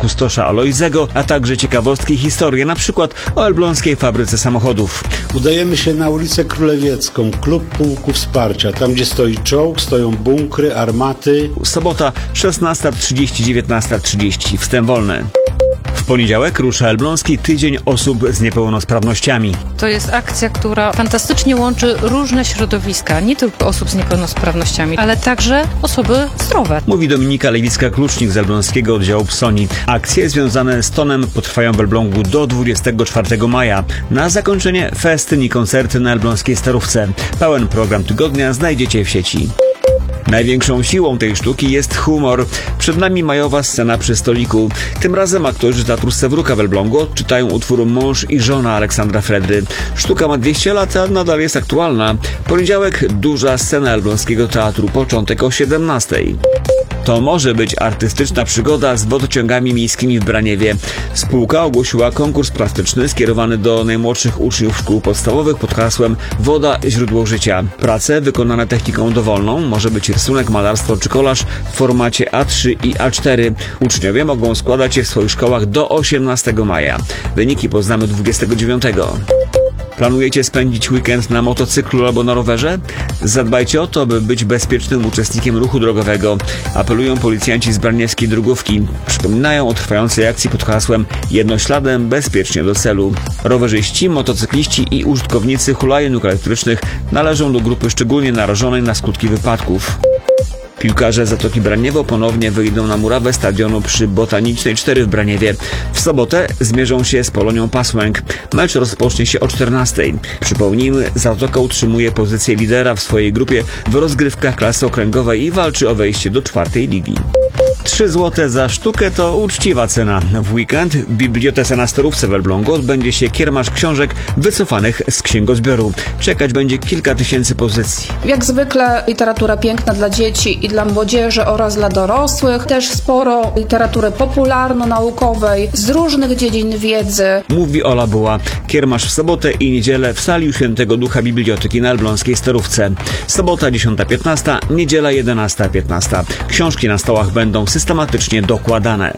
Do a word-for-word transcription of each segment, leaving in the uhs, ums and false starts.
kustosza Alojzego, a także ciekawostki i historie, na przykład o elbląskiej fabryce samochodów. Udajemy się na ulicę Królewiecką, klub pułku wsparcia. Tam, gdzie stoi czołg, stoją bunkry, armaty. Sobota, szesnasta trzydzieści do dziewiętnasta trzydzieści. Wstęp wolny. W poniedziałek rusza Elbląski Tydzień Osób z Niepełnosprawnościami. To jest akcja, która fantastycznie łączy różne środowiska, nie tylko osób z niepełnosprawnościami, ale także osoby zdrowe. Mówi Dominika Lewicka-Klucznik z elbląskiego oddziału Psoni. Akcje związane z tonem potrwają w Elblągu do dwudziestego czwartego maja. Na zakończenie festyn i koncerty na elbląskiej Starówce. Pełen program tygodnia znajdziecie w sieci. Największą siłą tej sztuki jest humor. Przed nami majowa scena przy stoliku. Tym razem aktorzy Teatru Sewruka w Elblągu odczytają utwór Mąż i żona Aleksandra Fredry. Sztuka ma dwieście lat, a nadal jest aktualna. Poniedziałek duża scena elbląskiego teatru, początek o siedemnastej. To może być artystyczna przygoda z wodociągami miejskimi w Braniewie. Spółka ogłosiła konkurs plastyczny skierowany do najmłodszych uczniów szkół podstawowych pod hasłem Woda – źródło życia. Prace wykonane techniką dowolną, może być rysunek, malarstwo czy kolaż w formacie A trzy i A cztery. Uczniowie mogą składać je w swoich szkołach do osiemnastego maja. Wyniki poznamy dwudziestego dziewiątego. Planujecie spędzić weekend na motocyklu albo na rowerze? Zadbajcie o to, by być bezpiecznym uczestnikiem ruchu drogowego. Apelują policjanci z braniewskiej drogówki. Przypominają o trwającej akcji pod hasłem Jednośladem bezpiecznie do celu. Rowerzyści, motocykliści i użytkownicy hulajnóg elektrycznych należą do grupy szczególnie narażonej na skutki wypadków. Piłkarze Zatoki Braniewo ponownie wyjdą na murawę stadionu przy Botanicznej cztery w Braniewie. W sobotę zmierzą się z Polonią Pasłęk. Mecz rozpocznie się o czternastej. Przypomnijmy, Zatoka utrzymuje pozycję lidera w swojej grupie w rozgrywkach klasy okręgowej i walczy o wejście do czwartej ligi. trzy złote za sztukę to uczciwa cena. W weekend w Bibliotece na Starówce w Elblągu odbędzie się kiermasz książek wycofanych z księgozbioru. Czekać będzie kilka tysięcy pozycji. Jak zwykle literatura piękna dla dzieci i dla młodzieży oraz dla dorosłych. Też sporo literatury popularno-naukowej z różnych dziedzin wiedzy. Mówi Ola Buła. Kiermasz w sobotę i niedzielę w sali Świętego Ducha Biblioteki na elbląskiej Starówce. Sobota dziesiąta piętnaście, niedziela jedenasta piętnaście. Książki na stołach będą systematycznie dokładane.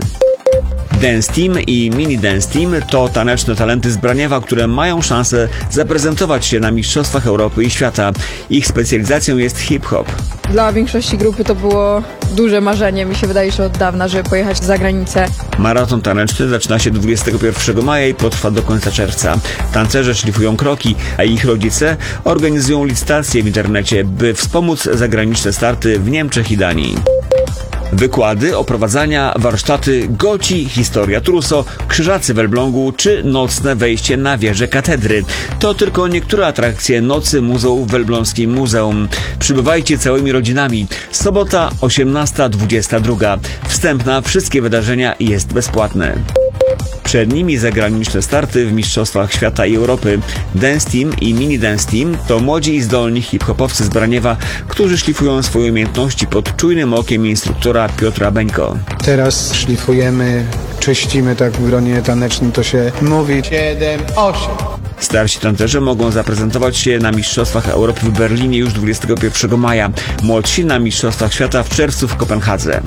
Dance Team i Mini Dance Team to taneczne talenty z Braniewa, które mają szansę zaprezentować się na Mistrzostwach Europy i Świata. Ich specjalizacją jest hip-hop. Dla większości grupy to było duże marzenie, mi się wydaje, że od dawna, żeby pojechać za granicę. Maraton taneczny zaczyna się dwudziestego pierwszego maja i potrwa do końca czerwca. Tancerze szlifują kroki, a ich rodzice organizują licytacje w internecie, by wspomóc zagraniczne starty w Niemczech i Danii. Wykłady, oprowadzania, warsztaty, goci, historia Truso, krzyżacy w Elblągu czy nocne wejście na wieżę katedry. To tylko niektóre atrakcje nocy muzeów w Elbląskim Muzeum. Przybywajcie całymi rodzinami. Sobota osiemnasta dwudziesta dwa. Wstęp na wszystkie wydarzenia jest bezpłatny. Przed nimi zagraniczne starty w Mistrzostwach Świata i Europy. Dance Team i Mini Dance Team to młodzi i zdolni hip-hopowcy z Braniewa, którzy szlifują swoje umiejętności pod czujnym okiem instruktora Piotra Beńko. Teraz szlifujemy, czyścimy, tak w gronie tanecznym to się mówi. siedem, osiem. Starsi tancerze mogą zaprezentować się na Mistrzostwach Europy w Berlinie już dwudziestego pierwszego maja. Młodsi na Mistrzostwach Świata w czerwcu w Kopenhadze.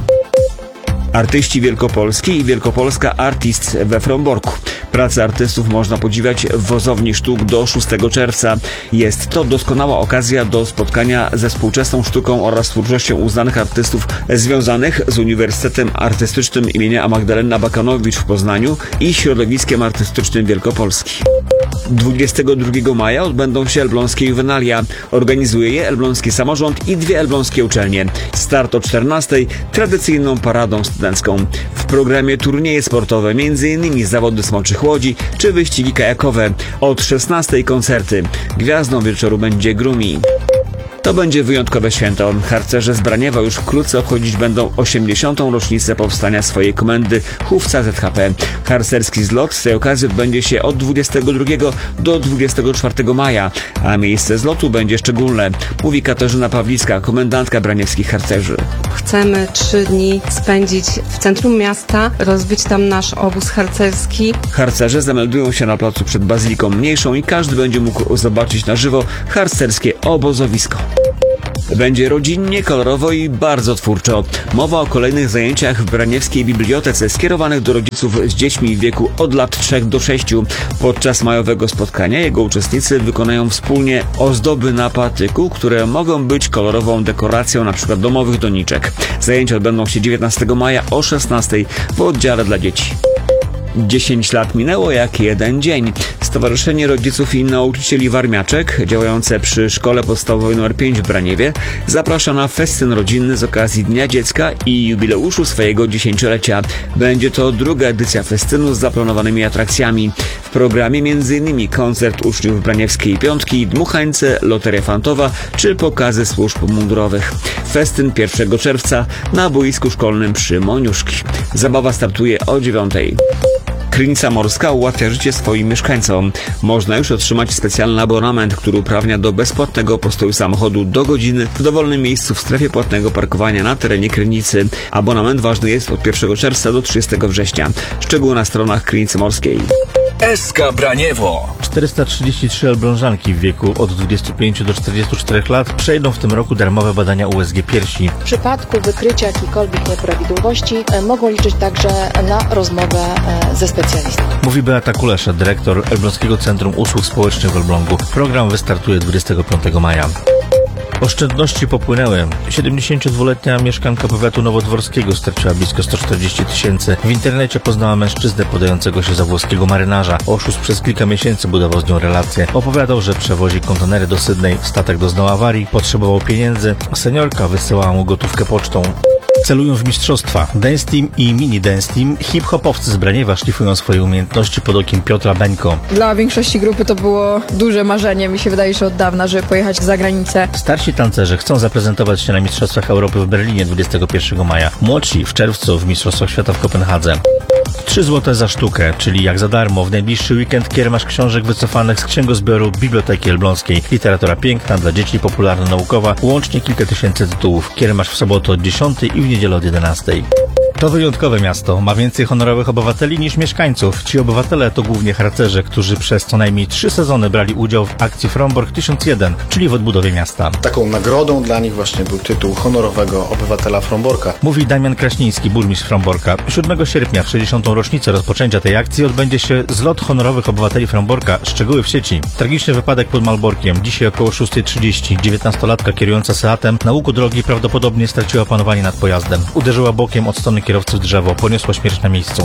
Artyści Wielkopolski i Wielkopolska Artists we Fromborku. Pracę artystów można podziwiać w Wozowni Sztuk do szóstego czerwca. Jest to doskonała okazja do spotkania ze współczesną sztuką oraz twórczością uznanych artystów związanych z Uniwersytetem Artystycznym imienia Magdaleny Abakanowicz w Poznaniu i środowiskiem artystycznym Wielkopolski. dwudziestego drugiego maja odbędą się elbląskie juwenalia. Organizuje je elbląski samorząd i dwie elbląskie uczelnie. Start o czternastej, tradycyjną paradą studencką. W programie turnieje sportowe, m.in. zawody smoczych łodzi czy wyścigi kajakowe. Od szesnastej koncerty. Gwiazdą wieczoru będzie Grumi. To będzie wyjątkowe święto. Harcerze z Braniewa już wkrótce obchodzić będą osiemdziesiątą rocznicę powstania swojej komendy Hufca Z H P. Harcerski zlot z tej okazji odbędzie się od dwudziestego drugiego do dwudziestego czwartego maja, a miejsce zlotu będzie szczególne, mówi Katarzyna Pawlicka, komendantka braniewskich harcerzy. Chcemy trzy dni spędzić w centrum miasta, rozbić tam nasz obóz harcerski. Harcerze zameldują się na placu przed Bazyliką Mniejszą i każdy będzie mógł zobaczyć na żywo harcerskie obozowisko. Będzie rodzinnie, kolorowo i bardzo twórczo. Mowa o kolejnych zajęciach w Braniewskiej Bibliotece skierowanych do rodziców z dziećmi w wieku od lat trzech do sześciu. Podczas majowego spotkania jego uczestnicy wykonają wspólnie ozdoby na patyku, które mogą być kolorową dekoracją np. domowych doniczek. Zajęcia odbędą się dziewiętnastego maja o szesnastej w oddziale dla dzieci. dziesięć lat minęło jak jeden dzień. Stowarzyszenie Rodziców i Nauczycieli Warmiaczek, działające przy Szkole Podstawowej nr pięć w Braniewie, zaprasza na festyn rodzinny z okazji Dnia Dziecka i jubileuszu swojego dziesięciolecia. Będzie to druga edycja festynu z zaplanowanymi atrakcjami. W programie m.in. koncert uczniów Braniewskiej Piątki, dmuchańce, loteria fantowa czy pokazy służb mundurowych. Festyn pierwszego czerwca na boisku szkolnym przy Moniuszki. Zabawa startuje o dziewiątej. Krynica Morska ułatwia życie swoim mieszkańcom. Można już otrzymać specjalny abonament, który uprawnia do bezpłatnego postoju samochodu do godziny w dowolnym miejscu w strefie płatnego parkowania na terenie Krynicy. Abonament ważny jest od pierwszego czerwca do trzydziestego września. Szczegóły na stronach Krynicy Morskiej. S K Braniewo. czterysta trzydzieści trzy elblążanki w wieku od dwudziestu pięciu do czterdziestu czterech lat przejdą w tym roku darmowe badania U S G piersi. W przypadku wykrycia jakichkolwiek nieprawidłowości e, mogą liczyć także na rozmowę e, ze specjalistą. Mówi Beata Kulesza, dyrektor Elbląskiego Centrum Usług Społecznych w Elblągu. Program wystartuje dwudziestego piątego maja. Oszczędności popłynęły. siedemdziesięciodwuletnia mieszkanka powiatu nowodworskiego straciła blisko sto czterdzieści tysięcy. W internecie poznała mężczyznę podającego się za włoskiego marynarza. Oszust przez kilka miesięcy budował z nią relacje. Opowiadał, że przewozi kontenery do Sydney. Statek doznał awarii, potrzebował pieniędzy, a seniorka wysyłała mu gotówkę pocztą. Celują w mistrzostwa. Dance Team i Mini Dance Team. Hip-hopowcy z Braniewa szlifują swoje umiejętności pod okiem Piotra Beńko. Dla większości grupy to było duże marzenie, mi się wydaje, że od dawna, żeby pojechać za granicę. Starsi tancerze chcą zaprezentować się na Mistrzostwach Europy w Berlinie dwudziestego pierwszego maja. Młodsi w czerwcu w Mistrzostwach Świata w Kopenhadze. trzy złote za sztukę, czyli jak za darmo w najbliższy weekend kiermasz książek wycofanych z księgozbioru Biblioteki Elbląskiej. Literatura piękna dla dzieci, popularno-naukowa, łącznie kilka tysięcy tytułów. Kiermasz w sobotę od dziesiątej i w niedzielę od jedenastej. To wyjątkowe miasto. Ma więcej honorowych obywateli niż mieszkańców. Ci obywatele to głównie harcerze, którzy przez co najmniej trzy sezony brali udział w akcji Frombork tysiąc jeden, czyli w odbudowie miasta. Taką nagrodą dla nich właśnie był tytuł honorowego obywatela Fromborka. Mówi Damian Kraśniński, burmistrz Fromborka. siódmego sierpnia w sześćdziesiątą rocznicę rozpoczęcia tej akcji odbędzie się zlot honorowych obywateli Fromborka. Szczegóły w sieci. Tragiczny wypadek pod Malborkiem. Dzisiaj około szósta trzydzieści. dziewiętnastolatka kierująca Seatem na łuku drogi prawdopodobnie straciła panowanie nad pojazdem. Uderzyła bokiem od strony kierowcy w drzewo, poniosła śmierć na miejscu.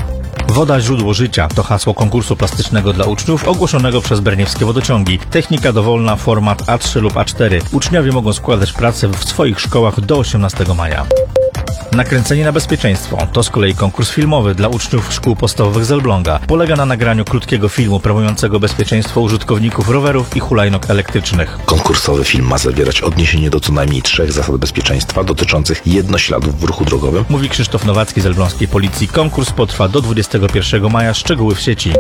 Woda źródło życia to hasło konkursu plastycznego dla uczniów ogłoszonego przez Berniewskie Wodociągi. Technika dowolna, format A trzy lub A cztery. Uczniowie mogą składać pracę w swoich szkołach do osiemnastego maja. Nakręcenie na bezpieczeństwo to z kolei konkurs filmowy dla uczniów szkół podstawowych z Elbląga. Polega na nagraniu krótkiego filmu promującego bezpieczeństwo użytkowników rowerów i hulajnóg elektrycznych. Konkursowy film ma zawierać odniesienie do co najmniej trzech zasad bezpieczeństwa dotyczących jednośladów w ruchu drogowym. Mówi Krzysztof Nowacki z Elbląskiej Policji. Konkurs potrwa do dwudziestego pierwszego maja. Szczegóły w sieci.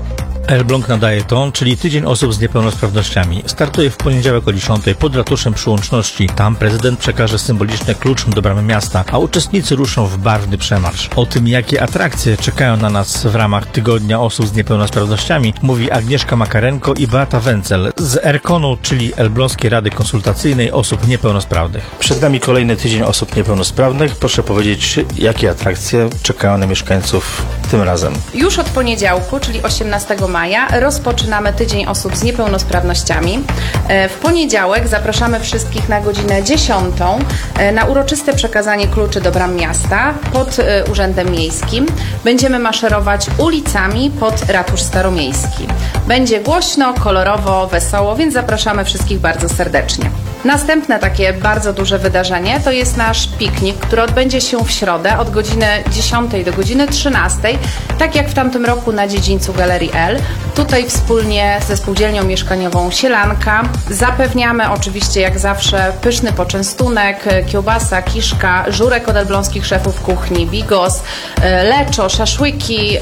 Elbląg nadaje ton, czyli Tydzień Osób z Niepełnosprawnościami. Startuje w poniedziałek o dziesiątej pod ratuszem przy Łączności. Tam prezydent przekaże symboliczny klucz do bramy miasta, a uczestnicy ruszą w barwny przemarsz. O tym, jakie atrakcje czekają na nas w ramach Tygodnia Osób z Niepełnosprawnościami, mówi Agnieszka Makarenko i Beata Wencel z ERKON-u, czyli Elbląskiej Rady Konsultacyjnej Osób Niepełnosprawnych. Przed nami kolejny Tydzień Osób Niepełnosprawnych. Proszę powiedzieć, jakie atrakcje czekają na mieszkańców tym razem. Już od poniedziałku, czyli osiemnastego maja, rozpoczynamy Tydzień Osób z Niepełnosprawnościami. W poniedziałek zapraszamy wszystkich na godzinę dziesiątą na uroczyste przekazanie kluczy do bram miasta pod Urzędem Miejskim. Będziemy maszerować ulicami pod Ratusz Staromiejski. Będzie głośno, kolorowo, wesoło, więc zapraszamy wszystkich bardzo serdecznie. Następne takie bardzo duże wydarzenie to jest nasz piknik, który odbędzie się w środę od godziny dziesiątej do godziny trzynastej, tak jak w tamtym roku na dziedzińcu Galerii L. Tutaj wspólnie ze Spółdzielnią Mieszkaniową Sielanka zapewniamy oczywiście jak zawsze pyszny poczęstunek, kiełbasa, kiszka, żurek od elbląskich szefów kuchni, bigos, leczo, szaszłyki,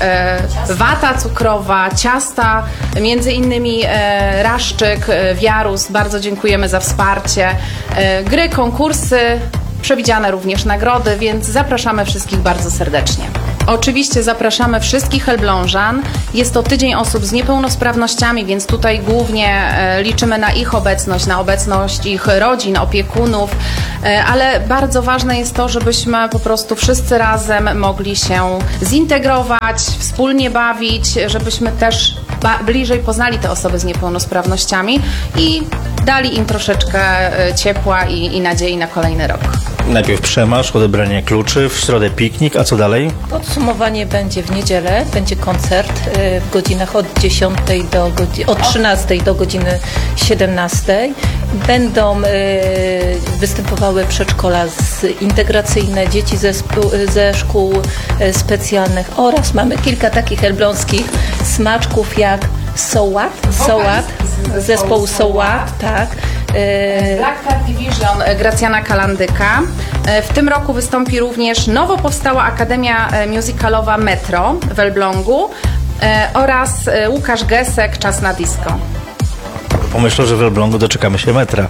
wata cukrowa, ciasta, między innymi raszczyk, wiarus. Bardzo dziękujemy za wsparcie. Gry, konkursy, przewidziane również nagrody, więc zapraszamy wszystkich bardzo serdecznie. Oczywiście zapraszamy wszystkich elblążan. Jest to Tydzień Osób z Niepełnosprawnościami, więc tutaj głównie e, liczymy na ich obecność, na obecność ich rodzin, opiekunów, e, ale bardzo ważne jest to, żebyśmy po prostu wszyscy razem mogli się zintegrować, wspólnie bawić, żebyśmy też ba- bliżej poznali te osoby z niepełnosprawnościami i dali im troszeczkę e, ciepła i, i nadziei na kolejny rok. Najpierw przemarsz, odebranie kluczy, w środę piknik, a co dalej? Podsumowanie będzie w niedzielę, będzie koncert y, w godzinach od dziesiątej do godzi- od trzynastej do godziny siedemnastej. Będą y, występowały przedszkola z integracyjne, dzieci ze, sp- ze szkół y, specjalnych oraz mamy kilka takich elbląskich smaczków jak Sołat, Sołat, zespołu Sołat, tak. Black Card Division Gracjana Kalandyka. W tym roku wystąpi również nowo powstała Akademia Musicalowa Metro w Elblągu oraz Łukasz Gesek, Czas na disco. Pomyślę, że w Elblągu doczekamy się metra.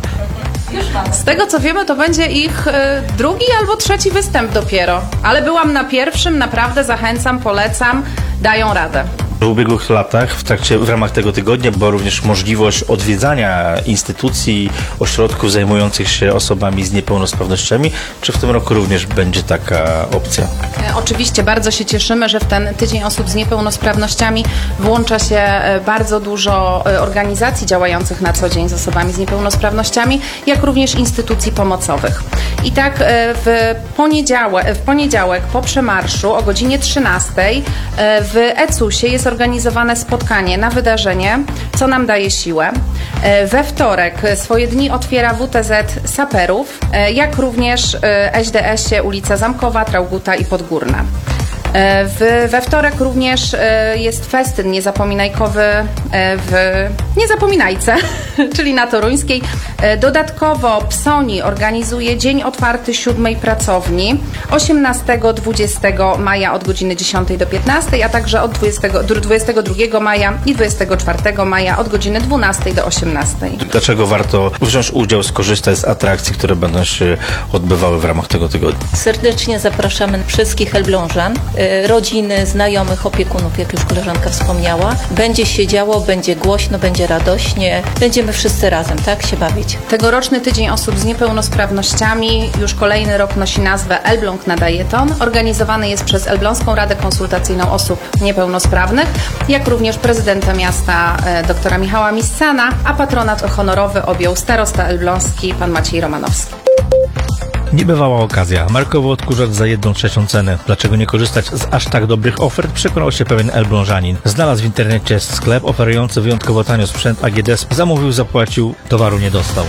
Z tego co wiemy, to będzie ich drugi albo trzeci występ dopiero, ale byłam na pierwszym, naprawdę zachęcam, polecam, dają radę. W ubiegłych latach, w trakcie, w ramach tego tygodnia była również możliwość odwiedzania instytucji, ośrodków zajmujących się osobami z niepełnosprawnościami. Czy w tym roku również będzie taka opcja? E, oczywiście bardzo się cieszymy, że w ten Tydzień Osób z Niepełnosprawnościami włącza się e, bardzo dużo e, organizacji działających na co dzień z osobami z niepełnosprawnościami, jak również instytucji pomocowych. I tak e, w, poniedziałek, w poniedziałek po przemarszu o godzinie trzynastej e, w ECUS-ie jest organizowane spotkanie na wydarzenie, co nam daje siłę. We wtorek swoje dni otwiera W T Z Saperów, jak również S D S-ie ulica Zamkowa, Trauguta i Podgórna. W, we wtorek również jest festyn niezapominajkowy w Niezapominajce, czyli na Toruńskiej. Dodatkowo Psoni organizuje Dzień Otwarty Siódmej Pracowni osiemnastego do dwudziestego maja od godziny dziesiątej do piętnastej, a także od dwudziestego drugiego maja i dwudziestego czwartego maja od godziny dwunastej do osiemnastej. Dlaczego warto wziąć udział, skorzystać z atrakcji, które będą się odbywały w ramach tego tygodnia? Serdecznie zapraszamy wszystkich elblążan, rodziny, znajomych, opiekunów, jak już koleżanka wspomniała. Będzie się działo, będzie głośno, będzie radośnie. Będziemy wszyscy razem, tak, się bawić. Tegoroczny Tydzień Osób z Niepełnosprawnościami już kolejny rok nosi nazwę Elbląg nadaje ton. Organizowany jest przez Elbląską Radę Konsultacyjną Osób Niepełnosprawnych, jak również prezydenta miasta e, doktora Michała Missana, a patronat honorowy objął starosta elbląski pan Maciej Romanowski. Niebywała okazja. Markowy odkurzacz za jedną trzecią cenę. Dlaczego nie korzystać z aż tak dobrych ofert? Przekonał się pewien elblążanin. Znalazł w internecie sklep oferujący wyjątkowo tanio sprzęt A G D. Zamówił, zapłacił, towaru nie dostał.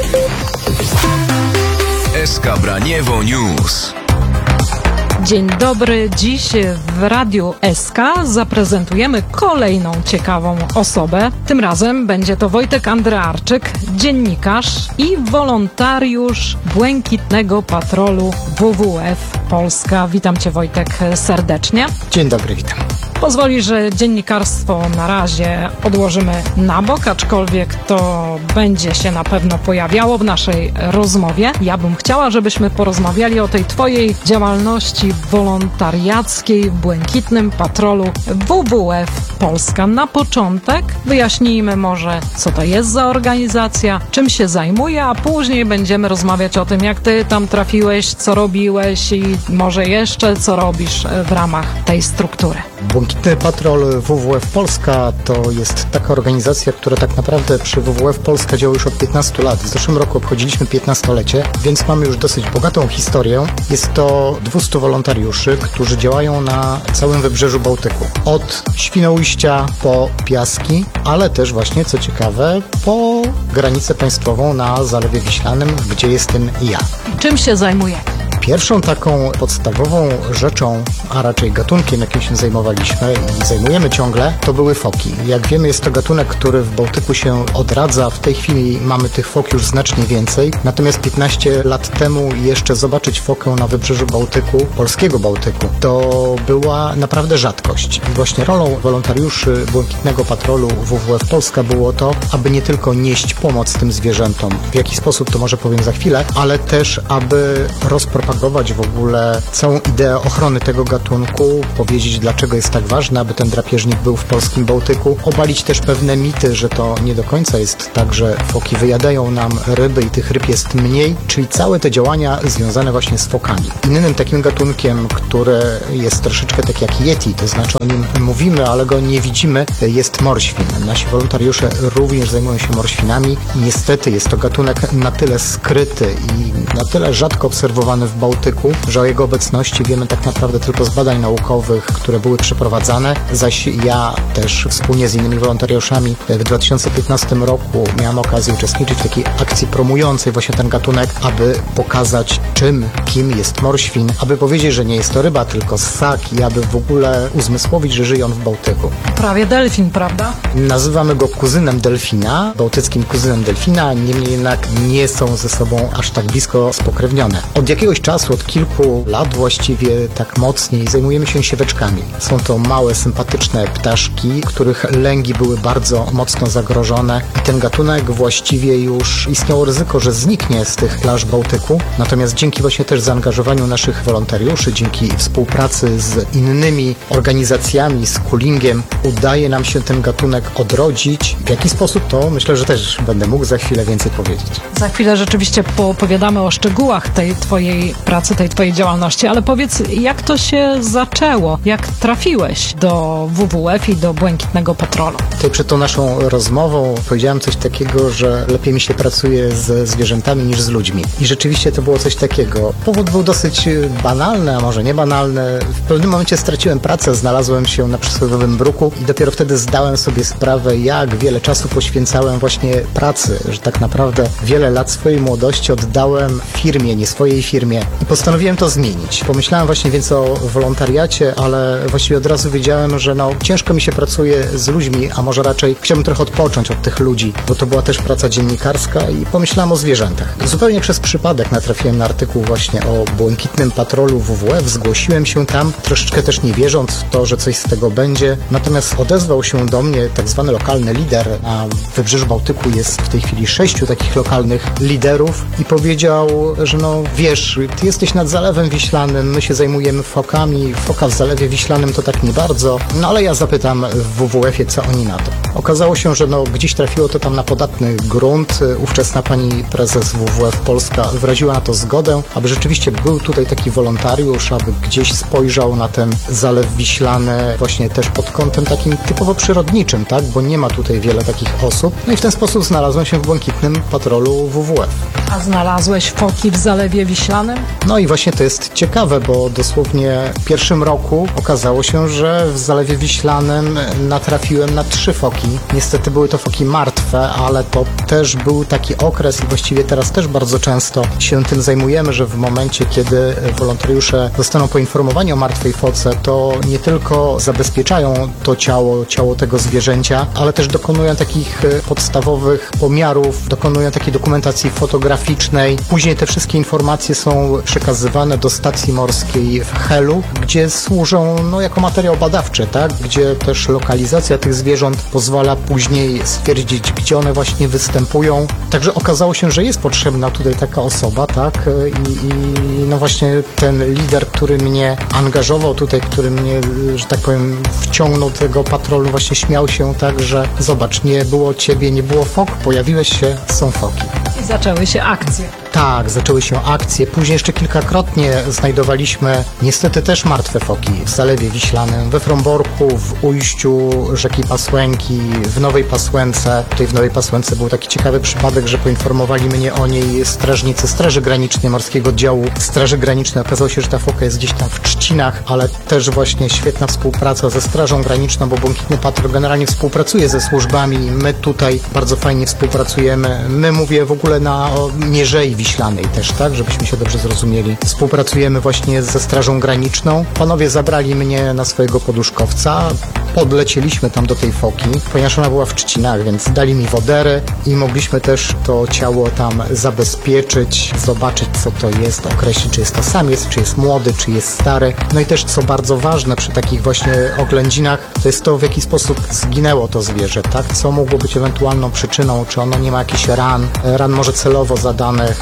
S K Braniewo News. Dzień dobry. Dziś w Radiu S K zaprezentujemy kolejną ciekawą osobę. Tym razem będzie to Wojtek Andrearczyk, dziennikarz i wolontariusz Błękitnego Patrolu W W F Polska. Witam Cię, Wojtek, serdecznie. Dzień dobry, witam. Pozwoli, że dziennikarstwo na razie odłożymy na bok, aczkolwiek to będzie się na pewno pojawiało w naszej rozmowie. Ja bym chciała, żebyśmy porozmawiali o tej Twojej działalności wolontariackiej w Błękitnym Patrolu W W F Polska. Na początek wyjaśnijmy może, co to jest za organizacja, czym się zajmuje, a później będziemy rozmawiać o tym, jak Ty tam trafiłeś, co robiłeś i może jeszcze co robisz w ramach tej struktury. Błękitny Patrol W W F Polska to jest taka organizacja, która tak naprawdę przy W W F Polska działa już od piętnastu lat. W zeszłym roku obchodziliśmy piętnastolecie, więc mamy już dosyć bogatą historię. Jest to dwieście wolontariuszy, którzy działają na całym wybrzeżu Bałtyku. Od Świnoujścia po Piaski, ale też właśnie, co ciekawe, po granicę państwową na Zalewie Wiślanym, gdzie jestem ja. Czym się zajmuje? Pierwszą taką podstawową rzeczą, a raczej gatunkiem, jakim się zajmowaliśmy i zajmujemy ciągle, to były foki. Jak wiemy, jest to gatunek, który w Bałtyku się odradza. W tej chwili mamy tych fok już znacznie więcej. Natomiast piętnaście lat temu jeszcze zobaczyć fokę na wybrzeżu Bałtyku, polskiego Bałtyku, to była naprawdę rzadkość. I właśnie rolą wolontariuszy Błękitnego Patrolu W W F Polska było to, aby nie tylko nieść pomoc tym zwierzętom, w jaki sposób to może powiem za chwilę, ale też aby rozpropagować spropagować w ogóle całą ideę ochrony tego gatunku, powiedzieć, dlaczego jest tak ważne, aby ten drapieżnik był w polskim Bałtyku, obalić też pewne mity, że to nie do końca jest tak, że foki wyjadają nam ryby i tych ryb jest mniej, czyli całe te działania związane właśnie z fokami. Innym takim gatunkiem, który jest troszeczkę tak jak Yeti, to znaczy o nim mówimy, ale go nie widzimy, jest morświn. Nasi wolontariusze również zajmują się morświnami. Niestety jest to gatunek na tyle skryty i na tyle rzadko obserwowany w Bałtyku, że o jego obecności wiemy tak naprawdę tylko z badań naukowych, które były przeprowadzane, zaś ja też wspólnie z innymi wolontariuszami w dwa tysiące piętnastym roku miałem okazję uczestniczyć w takiej akcji promującej właśnie ten gatunek, aby pokazać czym, kim jest morświn, aby powiedzieć, że nie jest to ryba, tylko ssak i aby w ogóle uzmysłowić, że żyje on w Bałtyku. Prawie delfin, prawda? Nazywamy go kuzynem delfina, bałtyckim kuzynem delfina, niemniej jednak nie są ze sobą aż tak blisko spokrewnione. Od jakiegoś czasu, od kilku lat właściwie tak mocniej zajmujemy się sieweczkami. Są to małe, sympatyczne ptaszki, których lęgi były bardzo mocno zagrożone i ten gatunek właściwie już istniało ryzyko, że zniknie z tych plaż Bałtyku. Natomiast dzięki właśnie też zaangażowaniu naszych wolontariuszy, dzięki współpracy z innymi organizacjami, z Kulingiem, udaje nam się ten gatunek odrodzić. W jaki sposób, to myślę, że też będę mógł za chwilę więcej powiedzieć. Za chwilę rzeczywiście poopowiadamy o szczegółach tej twojej pracy, tej twojej działalności, ale powiedz, jak to się zaczęło? Jak trafiłeś do W W F i do Błękitnego Patrolu? Tutaj przed tą naszą rozmową powiedziałem coś takiego, że lepiej mi się pracuje ze zwierzętami niż z ludźmi. I rzeczywiście to było coś takiego. Powód był dosyć banalny, a może nie banalny. W pewnym momencie straciłem pracę, znalazłem się na przysłowiowym bruku i dopiero wtedy zdałem sobie sprawę, jak wiele czasu poświęcałem właśnie pracy, że tak naprawdę wiele lat swojej młodości oddałem firmie, nie swojej firmie i postanowiłem to zmienić. Pomyślałem właśnie więc o wolontariacie, ale właściwie od razu wiedziałem, że no ciężko mi się pracuje z ludźmi, a może raczej chciałbym trochę odpocząć od tych ludzi, bo to była też praca dziennikarska i pomyślałem o zwierzętach. Zupełnie przez przypadek natrafiłem na artykuł właśnie o Błękitnym Patrolu W W F, zgłosiłem się tam, troszeczkę też nie wierząc w to, że coś z tego będzie, natomiast odezwał się do mnie tak zwany lokalny lider. Na Wybrzeżu Bałtyku jest w tej chwili sześciu takich lokalnych liderów i powiedział, że no wiesz, ty jesteś nad Zalewem Wiślanym, my się zajmujemy fokami, foka w Zalewie Wiślanym to tak nie bardzo, no ale ja zapytam w W W F-ie, co oni na to. Okazało się, że no gdzieś trafiło to tam na podatny grunt. Ówczesna pani prezes W W F Polska wyraziła na to zgodę, aby rzeczywiście był tutaj taki wolontariusz, aby gdzieś spojrzał na ten Zalew Wiślany właśnie też pod kątem takim typowo przyrodniczym, tak, bo nie ma tutaj wiele takich osób. No i w ten sposób znalazłem się w Błękitnym Patrolu W W F. A znalazłeś foki w Zalewie Wiślanym? No i właśnie to jest ciekawe, bo dosłownie w pierwszym roku okazało się, że w Zalewie Wiślanym natrafiłem na trzy foki. Niestety były to foki martwe, ale to też był taki okres i właściwie teraz też bardzo często się tym zajmujemy, że w momencie, kiedy wolontariusze zostaną poinformowani o martwej foce, to nie tylko zabezpieczają to ciało, ciało tego zwierzęcia, ale też dokonują takich podstawowych pomiarów, dokonują takiej dokumentacji fotograficznej. Później te wszystkie informacje są przekazywane do stacji morskiej w Helu, gdzie służą no, jako materiał badawczy, tak? Gdzie też lokalizacja tych zwierząt pozwala później stwierdzić, gdzie one właśnie występują. Także okazało się, że jest potrzebna tutaj taka osoba, tak? I, i no właśnie ten lider, który mnie angażował tutaj, który mnie, że tak powiem, wciągnął do tego patrolu, właśnie śmiał się tak, że zobacz, nie było ciebie, nie było fok, pojawiłeś się, są foki. I zaczęły się akcje. Tak, zaczęły się akcje. Później jeszcze kilkakrotnie znajdowaliśmy niestety też martwe foki w Zalewie Wiślanym, we Fromborku, w ujściu rzeki Pasłęki, w Nowej Pasłęce. Tutaj w Nowej Pasłęce był taki ciekawy przypadek, że poinformowali mnie o niej strażnicy Straży Granicznej, Morskiego Oddziału Straży Granicznej. Okazało się, że ta foka jest gdzieś tam w Trzcinach, ale też właśnie świetna współpraca ze Strażą Graniczną, bo Błękitny Patrol generalnie współpracuje ze służbami. My tutaj bardzo fajnie współpracujemy. My, mówię, w ogóle na Mierzei Wiślanej też, tak, żebyśmy się dobrze zrozumieli. Współpracujemy właśnie ze Strażą Graniczną. Panowie zabrali mnie na swojego poduszkowca, podlecieliśmy tam do tej foki, ponieważ ona była w Trzcinach, więc dali mi wodery i mogliśmy też to ciało tam zabezpieczyć, zobaczyć, co to jest, określić, czy jest to samiec, czy jest młody, czy jest stary. No i też, co bardzo ważne przy takich właśnie oględzinach, to jest to, w jaki sposób zginęło to zwierzę, tak, co mogło być ewentualną przyczyną, czy ono nie ma jakichś ran, ran może celowo zadanych,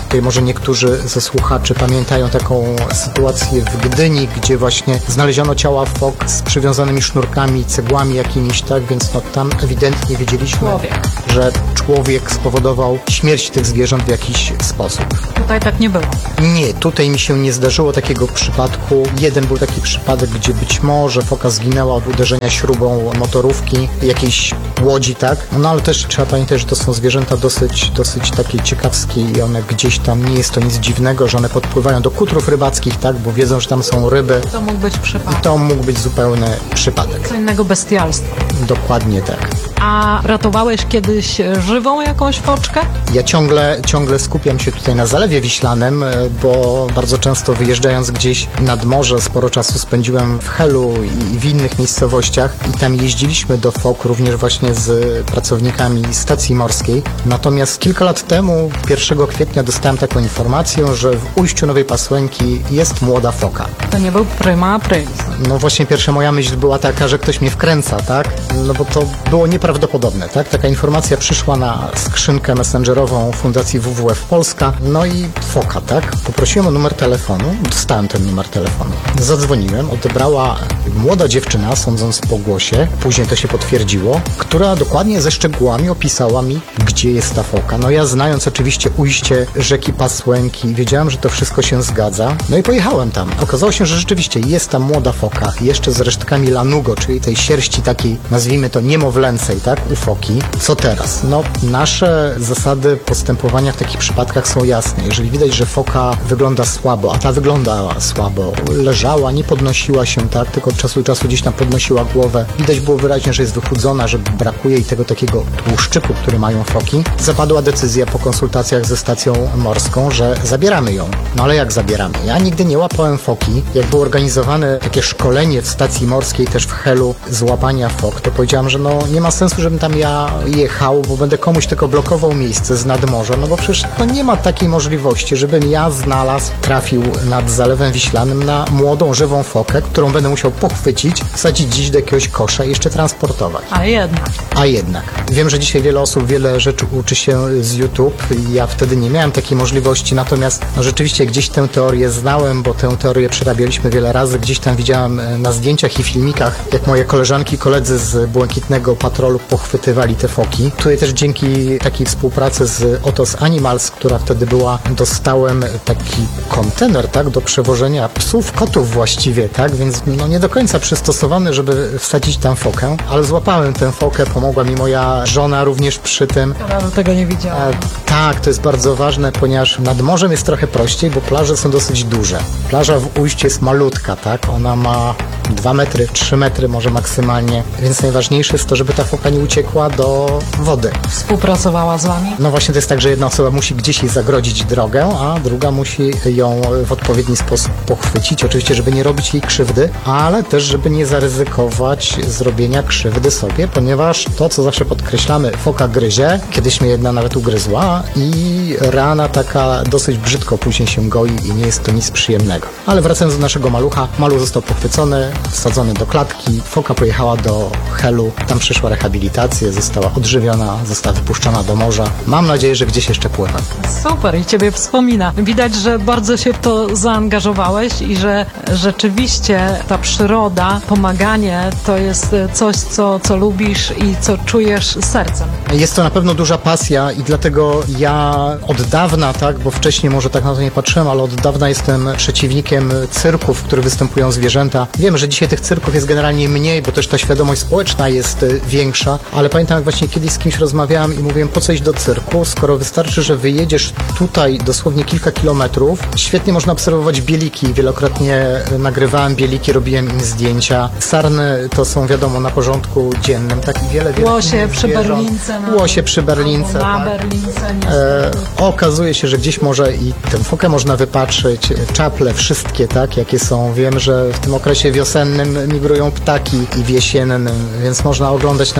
Tutaj może niektórzy ze słuchaczy pamiętają taką sytuację w Gdyni, gdzie właśnie znaleziono ciała fok z przywiązanymi sznurkami, cegłami jakimiś, tak, więc no, tam ewidentnie wiedzieliśmy, Człowiek. że człowiek spowodował śmierć tych zwierząt w jakiś sposób. Tutaj tak nie było. Nie, tutaj mi się nie zdarzyło takiego przypadku. Jeden był taki przypadek, gdzie być może foka zginęła od uderzenia śrubą motorówki, jakiejś łodzi, tak? No ale też trzeba pamiętać, że to są zwierzęta dosyć, dosyć takie ciekawskie i one gdzieś tam, nie jest to nic dziwnego, że one podpływają do kutrów rybackich, tak? Bo wiedzą, że tam są ryby. To mógł być przypadek. I to mógł być zupełny przypadek. Co innego bestialstwo. Dokładnie tak. A ratowałeś kiedyś żywą jakąś foczkę? Ja ciągle, ciągle skupiam się tutaj na Zalewie Wiślanym, bo bardzo często wyjeżdżając gdzieś nad morze, sporo czasu spędziłem w Helu i w innych miejscowościach i tam jeździliśmy do fok również właśnie z pracownikami stacji morskiej. Natomiast kilka lat temu, pierwszego kwietnia, dostałem taką informację, że w ujściu Nowej Pasłęki jest młoda foka. To nie był prima aprilis. No właśnie pierwsza moja myśl była taka, że ktoś mnie wkręca, tak? No bo to było nieprawdopodobne, tak? Taka informacja przyszła na skrzynkę messengerową Fundacji W W F Polska, no i foka, tak? Poprosiłem o numer telefonu, dostałem ten numer telefonu. Zadzwoniłem, odebrała młoda dziewczyna, sądząc po głosie, później to się potwierdziło, która dokładnie ze szczegółami opisała mi, gdzie jest ta foka. No ja znając oczywiście ujście rzeki Pasłęki, wiedziałem, że to wszystko się zgadza, no i pojechałem tam. Okazało się, że rzeczywiście jest tam młoda foka, jeszcze z resztkami lanugo, czyli tej sierści takiej, nazwijmy to niemowlęcej, tak, u foki. Co teraz? No, nasze zasady postępowania w takich przypadkach są jasne. Jeżeli widać, że foka wygląda słabo, a ta wyglądała słabo, leżała, nie podnosiła się, tak, tylko od czasu do czasu gdzieś tam podnosiła głowę, widać było wyraźnie, że jest wychudzona, że brakuje jej tego takiego tłuszczyku, który mają foki, zapadła decyzja po konsultacjach ze stacją morską, że zabieramy ją. No ale jak zabieramy? Ja nigdy nie łapałem foki. Jak było organizowane takie szkolenie w stacji morskiej, też w Helu, z łapania fok, to powiedziałem, że no nie ma sensu, żebym tam ja jechał, bo będę komuś tylko blokował miejsce z nadmorza, no bo przecież to nie ma takiej możliwości, żebym ja znalazł, trafił nad Zalewem Wiślanym na młodą, żywą fokę, którą będę musiał pochwycić, wsadzić gdzieś do jakiegoś kosza i jeszcze transportować. A jednak. A jednak. Wiem, że dzisiaj wiele osób wiele rzeczy uczy się z YouTube. Ja wtedy nie miałem takiej możliwości, natomiast no, rzeczywiście gdzieś tę teorię znałem, bo tę teorię przerabialiśmy wiele razy. Gdzieś tam widziałem na zdjęciach i filmikach, jak moje koleżanki i koledzy z Błękitnego Patrolu pochwytywali te foki. Tutaj też dzięki takiej współpracy z Otos Animals, która wtedy była, dostałem taki kontener, tak, do przewożenia psów, kotów właściwie, tak, więc no nie do końca przystosowany, żeby wsadzić tam fokę, ale złapałem tę fokę, pomogła mi moja żona również przy tym. Ja tego nie widziałem. E, tak, to jest bardzo ważne, ponieważ nad morzem jest trochę prościej, bo plaże są dosyć duże. Plaża w Ujściu jest malutka, tak, ona ma dwa metry, trzy metry może maksymalnie, więc najważniejsze jest to, żeby ta foka nie uciekła do wody. Współpracowała z wami? No właśnie to jest tak, że jedna osoba musi gdzieś jej zagrodzić drogę, a druga musi ją w odpowiedni sposób pochwycić, oczywiście, żeby nie robić jej krzywdy, ale też, żeby nie zaryzykować zrobienia krzywdy sobie, ponieważ to, co zawsze podkreślamy, foka gryzie, kiedyś mnie jedna nawet ugryzła i rana taka dosyć brzydko później się goi i nie jest to nic przyjemnego. Ale wracając do naszego malucha, maluch został pochwycony, wsadzony do klatki, foka pojechała do Helu, tam przeszła rehabilitację, została odżywiona, została wypuszczona do morza. Mam nadzieję, że gdzieś jeszcze pływa. Super i ciebie wspomina. Widać, że bardzo się w to zaangażowałeś i że rzeczywiście ta przyroda, pomaganie to jest coś, co, co lubisz i co czujesz sercem. Jest to na pewno duża pasja i dlatego ja od dawna, tak, bo wcześniej może tak na to nie patrzyłem, ale od dawna jestem przeciwnikiem cyrków, w których występują zwierzęta. Wiem, że dzisiaj tych cyrków jest generalnie mniej, bo też ta świadomość społeczna jest większa, ale pamiętam, jak właśnie kiedyś z kimś rozmawiałem i mówiłem, po co iść do cyrku, skoro wystarczy, że wyjedziesz tutaj dosłownie kilka kilometrów. Świetnie można obserwować bieliki. Wielokrotnie nagrywałem bieliki, robiłem im zdjęcia. Sarny to są, wiadomo, na porządku dziennym. Tak wiele, wiele Łosie przy Berlince. No, Łosie przy Berlince. Na tak. Berlince, e, okazuje się, że gdzieś może i tę fokę można wypatrzyć. Czaple wszystkie, tak, jakie są. Wiem, że w tym okresie wiosennym migrują ptaki i w jesiennym, więc można oglądać naprawdę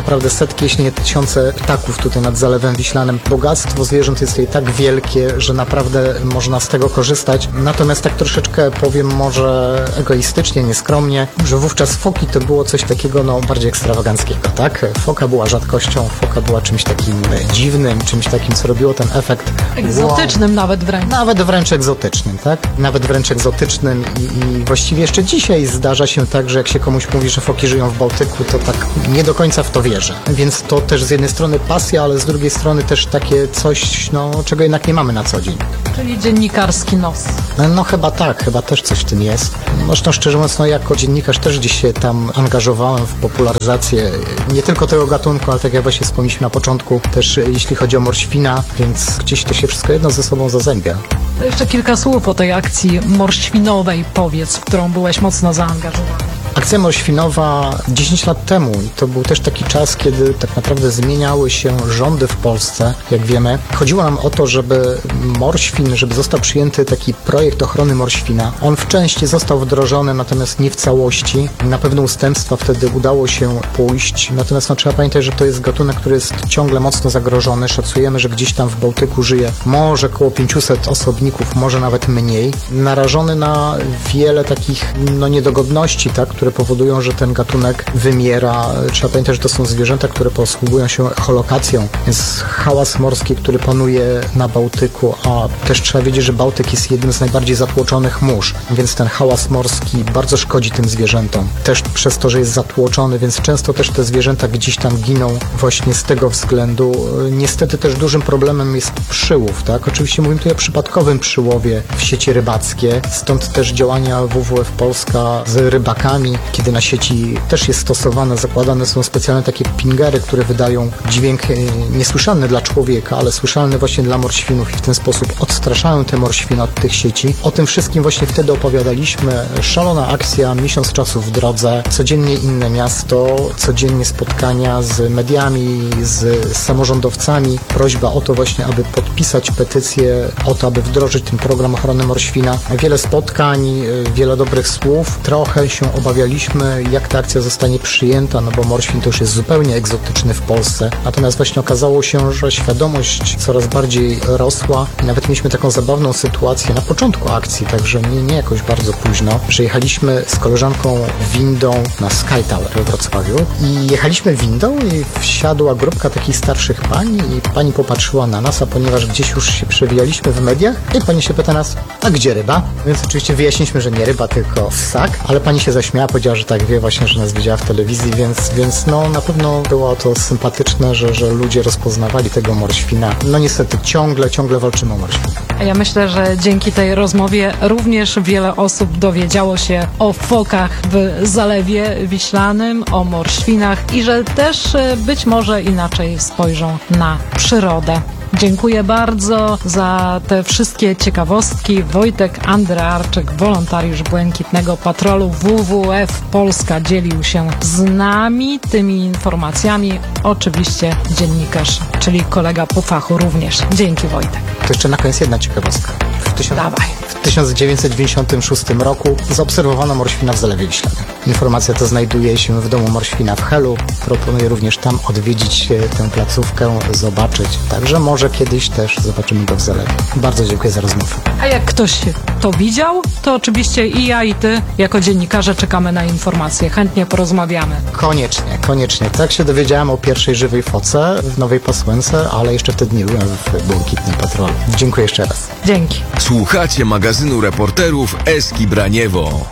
naprawdę setki, jeśli nie tysiące ptaków tutaj nad Zalewem Wiślanym. Bogactwo zwierząt jest tutaj tak wielkie, że naprawdę można z tego korzystać. Natomiast tak troszeczkę powiem może egoistycznie, nieskromnie, że wówczas foki to było coś takiego no bardziej ekstrawaganckiego, tak? Foka była rzadkością, foka była czymś takim dziwnym, czymś takim, co robiło ten efekt egzotycznym, wow. nawet wręcz. Nawet wręcz egzotycznym, tak? Nawet wręcz egzotycznym i, i właściwie jeszcze dzisiaj zdarza się tak, że jak się komuś mówi, że foki żyją w Bałtyku, to tak nie do końca w to wierzę. Więc to też z jednej strony pasja, ale z drugiej strony też takie coś, no, czego jednak nie mamy na co dzień. Czyli dziennikarski nos. No, no chyba tak, chyba też coś w tym jest. Zresztą szczerze mówiąc, no jako dziennikarz też gdzieś się tam angażowałem w popularyzację nie tylko tego gatunku, ale tak jak właśnie wspomnieliśmy na początku, też jeśli chodzi o morświna, więc gdzieś to się wszystko jedno ze sobą zazębia. To jeszcze kilka słów o tej akcji morświnowej, powiedz, w którą byłeś mocno zaangażowany. Akcja morświnowa dziesięć lat temu i to był też taki czas, kiedy tak naprawdę zmieniały się rządy w Polsce, jak wiemy. Chodziło nam o to, żeby morświn, żeby został przyjęty taki projekt ochrony morświna. On w części został wdrożony, natomiast nie w całości. Na pewne ustępstwa wtedy udało się pójść, natomiast no, trzeba pamiętać, że to jest gatunek, który jest ciągle mocno zagrożony. Szacujemy, że gdzieś tam w Bałtyku żyje może około pięciuset osobników, może nawet mniej. Narażony na wiele takich no, niedogodności, tak, które powodują, że ten gatunek wymiera. Trzeba pamiętać, że to są zwierzęta, które posługują się echolokacją, więc hałas morski, który panuje na Bałtyku, a też trzeba wiedzieć, że Bałtyk jest jednym z najbardziej zatłoczonych mórz, więc ten hałas morski bardzo szkodzi tym zwierzętom. Też przez to, że jest zatłoczony, więc często też te zwierzęta gdzieś tam giną właśnie z tego względu. Niestety też dużym problemem jest przyłów, tak? Oczywiście mówimy tutaj o przypadkowym przyłowie w sieci rybackie, stąd też działania W W F Polska z rybakami, kiedy na sieci też jest stosowane, zakładane są specjalne takie pingery, które wydają dźwięk niesłyszalny dla człowieka, ale słyszalny właśnie dla morświnów i w ten sposób odstraszają te morświny od tych sieci. O tym wszystkim właśnie wtedy opowiadaliśmy. Szalona akcja, miesiąc czasu w drodze, codziennie inne miasto, codziennie spotkania z mediami, z samorządowcami. Prośba o to właśnie, aby podpisać petycję, o to, aby wdrożyć ten program ochrony morświna. Wiele spotkań, wiele dobrych słów. Trochę się obawialiśmy, jak ta akcja zostanie przyjęta, no bo morświn to już jest zupełnie egzotyczny w Polsce. Natomiast właśnie okazało się, że świadomość coraz bardziej rosła. Nawet mieliśmy taką zabawną sytuację na początku akcji, także nie, nie jakoś bardzo późno, że jechaliśmy z koleżanką windą na Sky Tower we Wrocławiu i jechaliśmy windą i wsiadła grupka takich starszych pań i pani popatrzyła na nas, a ponieważ gdzieś już się przewijaliśmy w mediach i pani się pyta nas, a gdzie ryba? Więc oczywiście wyjaśniliśmy, że nie ryba, tylko ssak, ale pani się zaśmiała, powiedziała, że tak wie właśnie, że nas widziała w telewizji, więc, więc no na pewno było to sympatyczne, że, że ludzie rozpoznawali tego morświna. No niestety ciągle, ciągle walczymy o morświna. Ja myślę, że dzięki tej rozmowie również wiele osób dowiedziało się o fokach w Zalewie Wiślanym, o morświnach i że też być może inaczej spojrzą na przyrodę. Dziękuję bardzo za te wszystkie ciekawostki. Wojtek Andrearczyk, wolontariusz Błękitnego Patrolu W W F Polska, dzielił się z nami tymi informacjami. Oczywiście dziennikarz, czyli kolega po fachu również. Dzięki, Wojtek. To jeszcze na koniec jedna ciekawostka. W tysiąc... Dawaj. W tysiąc dziewięćset dziewięćdziesiątym szóstym roku zaobserwowano morświna w Zalewie Wiślanym. Informacja ta znajduje się w domu morświna w Helu. Proponuję również tam odwiedzić tę placówkę, zobaczyć. Także może kiedyś też zobaczymy go w Zalewie. Bardzo dziękuję za rozmowę. A jak ktoś to widział, to oczywiście i ja, i ty jako dziennikarze czekamy na informacje. Chętnie porozmawiamy. Koniecznie, koniecznie. Tak się dowiedziałem o pierwszej żywej foce w Nowej Pasłęce, ale jeszcze wtedy nie byłem w Błękitnym Patrolu. Dziękuję jeszcze raz. Dzięki. Słuchacie magazynu reporterów Eski Braniewo.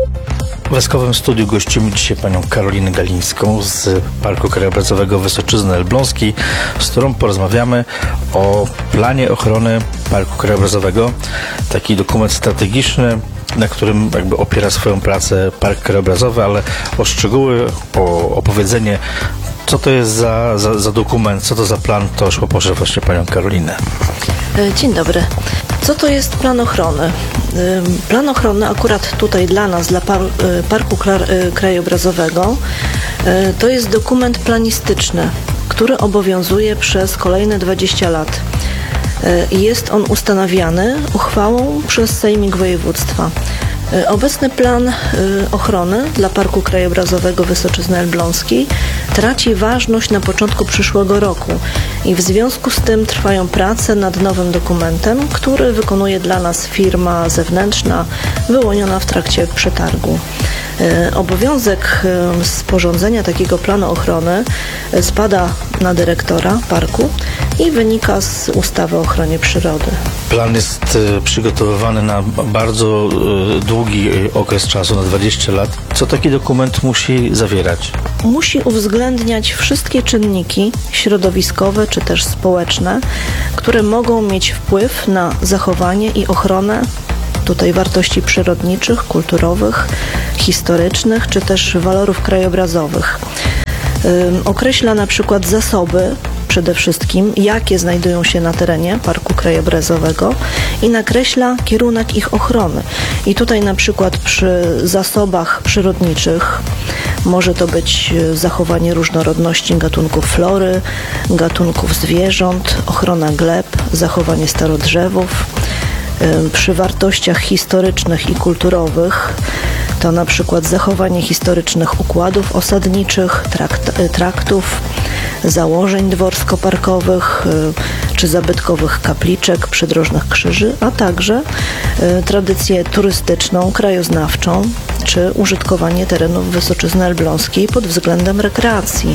W Eskowym Studiu gościmy dzisiaj panią Karolinę Galińską z Parku Krajobrazowego Wysoczyzny Elbląskiej, z którą porozmawiamy o planie ochrony Parku Krajobrazowego. Taki dokument strategiczny, na którym jakby opiera swoją pracę Park Krajobrazowy, ale o szczegóły, o opowiedzenie, co to jest za, za, za dokument, co to za plan, to już poproszę właśnie panią Karolinę. Dzień dobry. Co to jest plan ochrony? Plan ochrony akurat tutaj dla nas, dla par, Parku Krajobrazowego, to jest dokument planistyczny, który obowiązuje przez kolejne dwadzieścia lat. Jest on ustanawiany uchwałą przez Sejmik Województwa. Obecny plan ochrony dla Parku Krajobrazowego Wysoczyzny Elbląskiej traci ważność na początku przyszłego roku i w związku z tym trwają prace nad nowym dokumentem, który wykonuje dla nas firma zewnętrzna wyłoniona w trakcie przetargu. Obowiązek sporządzenia takiego planu ochrony spada na dyrektora parku i wynika z ustawy o ochronie przyrody. Plan jest przygotowywany na bardzo długi okres czasu, na dwadzieścia lat. Co taki dokument musi zawierać? Musi uwzględniać wszystkie czynniki środowiskowe czy też społeczne, które mogą mieć wpływ na zachowanie i ochronę tutaj wartości przyrodniczych, kulturowych, historycznych czy też walorów krajobrazowych. Ym, określa na przykład zasoby, przede wszystkim jakie znajdują się na terenie Parku Krajobrazowego i nakreśla kierunek ich ochrony. I tutaj na przykład przy zasobach przyrodniczych może to być zachowanie różnorodności gatunków flory, gatunków zwierząt, ochrona gleb, zachowanie starodrzewów. Przy wartościach historycznych i kulturowych to na przykład zachowanie historycznych układów osadniczych, trakt, traktów, założeń dworsko-parkowych czy zabytkowych kapliczek, przydrożnych krzyży, a także tradycję turystyczną, krajoznawczą czy użytkowanie terenów Wysoczyzny Elbląskiej pod względem rekreacji.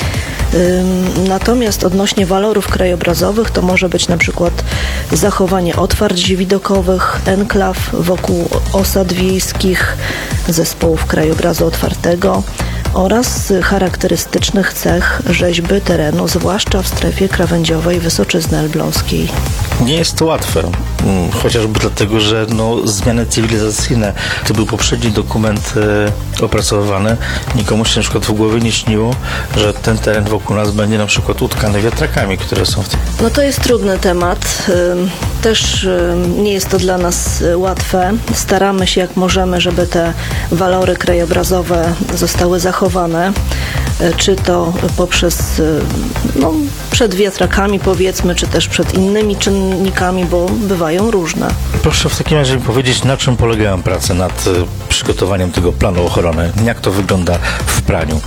Natomiast odnośnie walorów krajobrazowych to może być na przykład zachowanie otwarć widokowych, enklaw wokół osad wiejskich, zespołów krajobrazu otwartego oraz charakterystycznych cech rzeźby terenu, zwłaszcza w strefie krawędziowej Wysoczyzny Elbląskiej. Nie jest to łatwe, chociażby dlatego, że no, zmiany cywilizacyjne, to był poprzedni dokument e, opracowany, nikomu się na przykład w głowie nie śniło, że ten teren wokół nas będzie na przykład utkany wiatrakami, które są w tym. No to jest trudny temat, też nie jest to dla nas łatwe. Staramy się jak możemy, żeby te walory krajobrazowe zostały zachowane, czy to poprzez, no, przed wiatrakami powiedzmy, czy też przed innymi czynnikami, bo bywają różne. Proszę w takim razie powiedzieć, na czym polegają prace nad przygotowaniem tego planu ochrony? Jak to wygląda w praniu?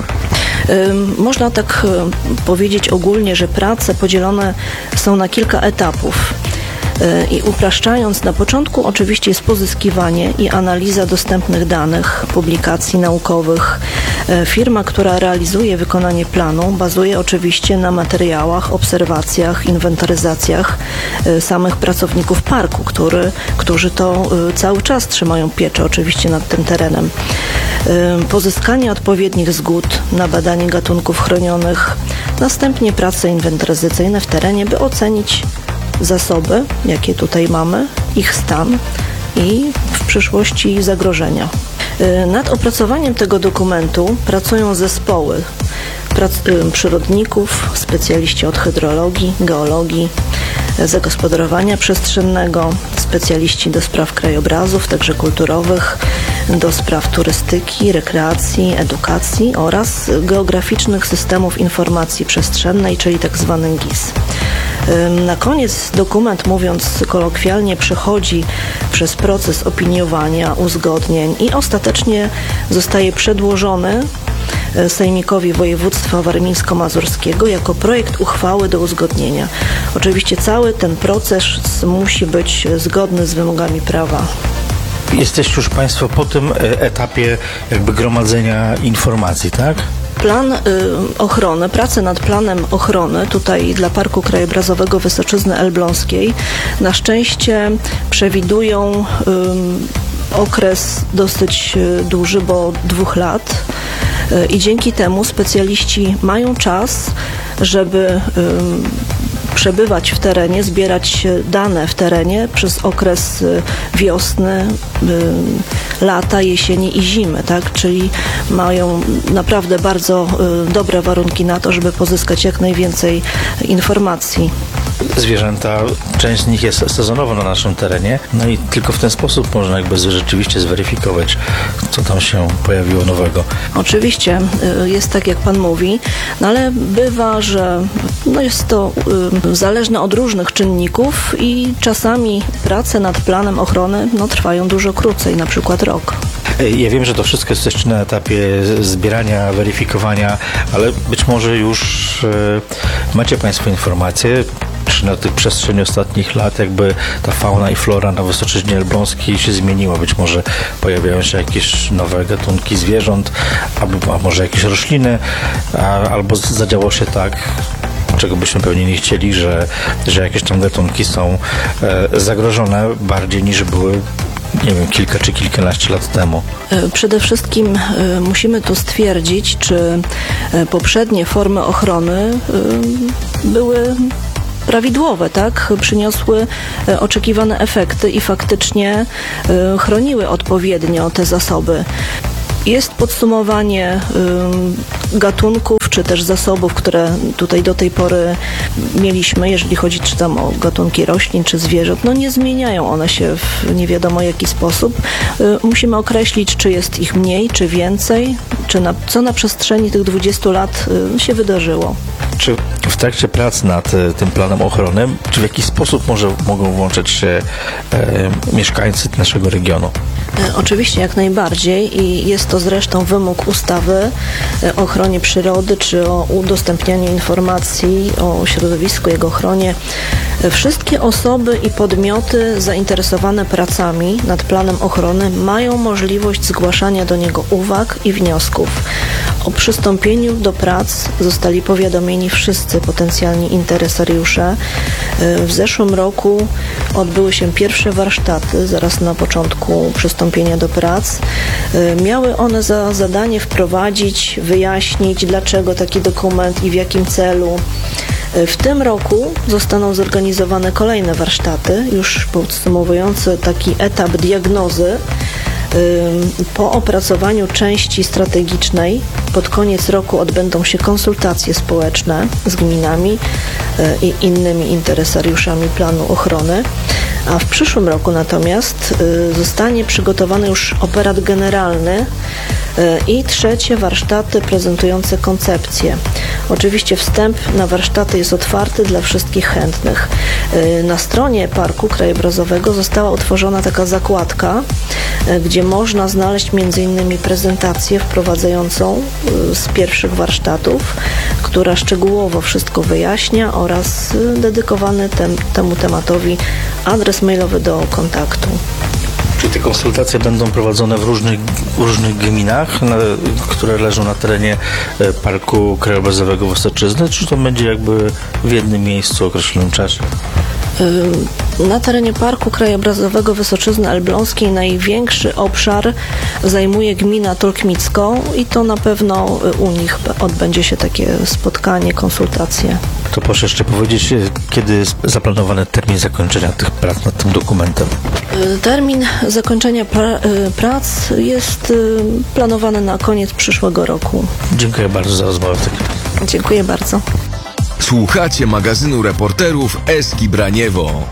Można tak powiedzieć ogólnie, że prace podzielone są na kilka etapów. I upraszczając, na początku oczywiście jest pozyskiwanie i analiza dostępnych danych, publikacji naukowych. Firma, która realizuje wykonanie planu, bazuje oczywiście na materiałach, obserwacjach, inwentaryzacjach samych pracowników parku, który, którzy to cały czas trzymają pieczę oczywiście nad tym terenem. Pozyskanie odpowiednich zgód na badanie gatunków chronionych, następnie prace inwentaryzacyjne w terenie, by ocenić zasoby, jakie tutaj mamy, ich stan i w przyszłości zagrożenia. Nad opracowaniem tego dokumentu pracują zespoły prac- przyrodników, specjaliści od hydrologii, geologii, zagospodarowania przestrzennego, specjaliści do spraw krajobrazów, także kulturowych, do spraw turystyki, rekreacji, edukacji oraz geograficznych systemów informacji przestrzennej, czyli tak zwany G I S. Na koniec dokument, mówiąc kolokwialnie, przechodzi przez proces opiniowania, uzgodnień i ostatecznie zostaje przedłożony Sejmikowi Województwa Warmińsko-Mazurskiego jako projekt uchwały do uzgodnienia. Oczywiście cały ten proces musi być zgodny z wymogami prawa. Jesteście już Państwo po tym etapie jakby gromadzenia informacji, tak? Plan y, ochrony, prace nad planem ochrony tutaj dla Parku Krajobrazowego Wysoczyzny Elbląskiej na szczęście przewidują y, okres dosyć y, duży, bo dwóch lat. Y, I dzięki temu specjaliści mają czas, żeby y, przebywać w terenie, zbierać dane w terenie przez okres wiosny, lata, jesieni i zimy, tak? Czyli mają naprawdę bardzo dobre warunki na to, żeby pozyskać jak najwięcej informacji. zwierzęta, część z nich jest sezonowo na naszym terenie, no i tylko w ten sposób można jakby rzeczywiście zweryfikować, co tam się pojawiło nowego. Oczywiście y, jest tak, jak pan mówi, no ale bywa, że no jest to y, zależne od różnych czynników i czasami prace nad planem ochrony no, trwają dużo krócej, na przykład rok. Ja wiem, że to wszystko jest jeszcze na etapie zbierania, weryfikowania, ale być może już y, macie państwo informacje, czy na tych przestrzeni ostatnich lat jakby ta fauna i flora na Wysoczyźnie Elbląskiej się zmieniła. Być może pojawiają się jakieś nowe gatunki zwierząt, albo a może jakieś rośliny, a, albo zadziało się tak, czego byśmy pewnie nie chcieli, że, że jakieś tam gatunki są e, zagrożone bardziej niż były, nie wiem, kilka czy kilkanaście lat temu. Przede wszystkim musimy tu stwierdzić, czy poprzednie formy ochrony były prawidłowe, tak? Przyniosły oczekiwane efekty i faktycznie chroniły odpowiednio te zasoby. Jest podsumowanie y, gatunków, czy też zasobów, które tutaj do tej pory mieliśmy, jeżeli chodzi czy tam o gatunki roślin, czy zwierząt. No nie zmieniają one się w nie wiadomo jaki sposób. Y, musimy określić, czy jest ich mniej, czy więcej, czy na, co na przestrzeni tych dwudziestu lat y, się wydarzyło. Czy w trakcie prac nad e, tym planem ochrony, czy w jakiś sposób może mogą włączyć się e, mieszkańcy naszego regionu? E, oczywiście, jak najbardziej i jest to zresztą wymóg ustawy o ochronie przyrody, czy o udostępnianiu informacji o środowisku, jego ochronie. E, wszystkie osoby i podmioty zainteresowane pracami nad planem ochrony mają możliwość zgłaszania do niego uwag i wniosków. O przystąpieniu do prac zostali powiadomieni wszyscy potencjalni interesariusze. W zeszłym roku odbyły się pierwsze warsztaty, zaraz na początku przystąpienia do prac. Miały one za zadanie wprowadzić, wyjaśnić, dlaczego taki dokument i w jakim celu. W tym roku zostaną zorganizowane kolejne warsztaty, już podsumowujące taki etap diagnozy. Po opracowaniu części strategicznej pod koniec roku odbędą się konsultacje społeczne z gminami i innymi interesariuszami planu ochrony, a w przyszłym roku natomiast zostanie przygotowany już operat generalny i trzecie warsztaty prezentujące koncepcję. Oczywiście wstęp na warsztaty jest otwarty dla wszystkich chętnych. Na stronie Parku Krajobrazowego została utworzona taka zakładka, gdzie można znaleźć między innymi prezentację wprowadzającą z pierwszych warsztatów, która szczegółowo wszystko wyjaśnia, oraz dedykowany tem, temu tematowi adres mailowy do kontaktu. Czyli te konsultacje będą prowadzone w różnych, w różnych gminach, na, które leżą na terenie Parku Krajobrazowego Wysoczyzny, czy to będzie jakby w jednym miejscu w określonym czasie? Na terenie Parku Krajobrazowego Wysoczyzny Elbląskiej największy obszar zajmuje gmina Tolkmicką i to na pewno u nich odbędzie się takie spotkanie, konsultacje. To proszę jeszcze powiedzieć, kiedy jest zaplanowany termin zakończenia tych prac nad tym dokumentem? Termin zakończenia pra- prac jest planowany na koniec przyszłego roku. Dziękuję bardzo za rozmowę. Dziękuję bardzo. Słuchacie magazynu reporterów Eski Braniewo.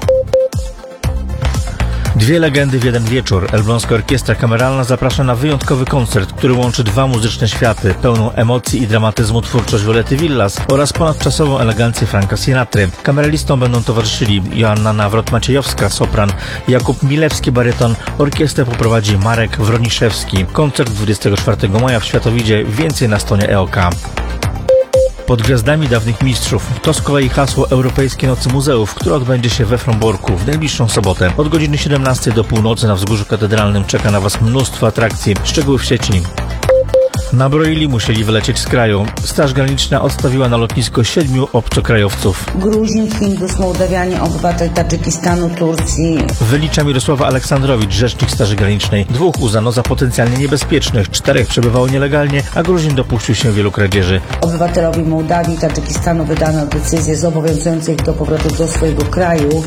Dwie legendy w jeden wieczór. Elbląska Orkiestra Kameralna zaprasza na wyjątkowy koncert, który łączy dwa muzyczne światy, pełną emocji i dramatyzmu twórczość Violety Villas oraz ponadczasową elegancję Franka Sinatry. Kameralistom będą towarzyszyli Joanna Nawrot-Maciejowska, sopran, Jakub Milewski, baryton. Orkiestrę poprowadzi Marek Wroniszewski. Koncert dwudziestego czwartego maja w Światowidzie. Więcej na stronie E O K. Pod gwiazdami dawnych mistrzów. To z kolei hasło Europejskiej Nocy Muzeów, która odbędzie się we Fromborku w najbliższą sobotę. Od godziny siedemnastej do północy na Wzgórzu Katedralnym czeka na Was mnóstwo atrakcji. Szczegóły w sieci. Nabroili musieli wylecieć z kraju. Straż Graniczna odstawiła na lotnisko siedmiu obcokrajowców. Gruzin, Hindus, Mołdawianie, obywatel Tadżykistanu, Turcji. Wylicza Mirosława Aleksandrowicz, rzecznik Straży Granicznej. Dwóch uznano za potencjalnie niebezpiecznych, czterech przebywało nielegalnie, a Gruzin dopuścił się wielu kradzieży. Obywatelowi Mołdawii i Tadżykistanu wydano decyzję zobowiązującą ich do powrotu do swojego kraju.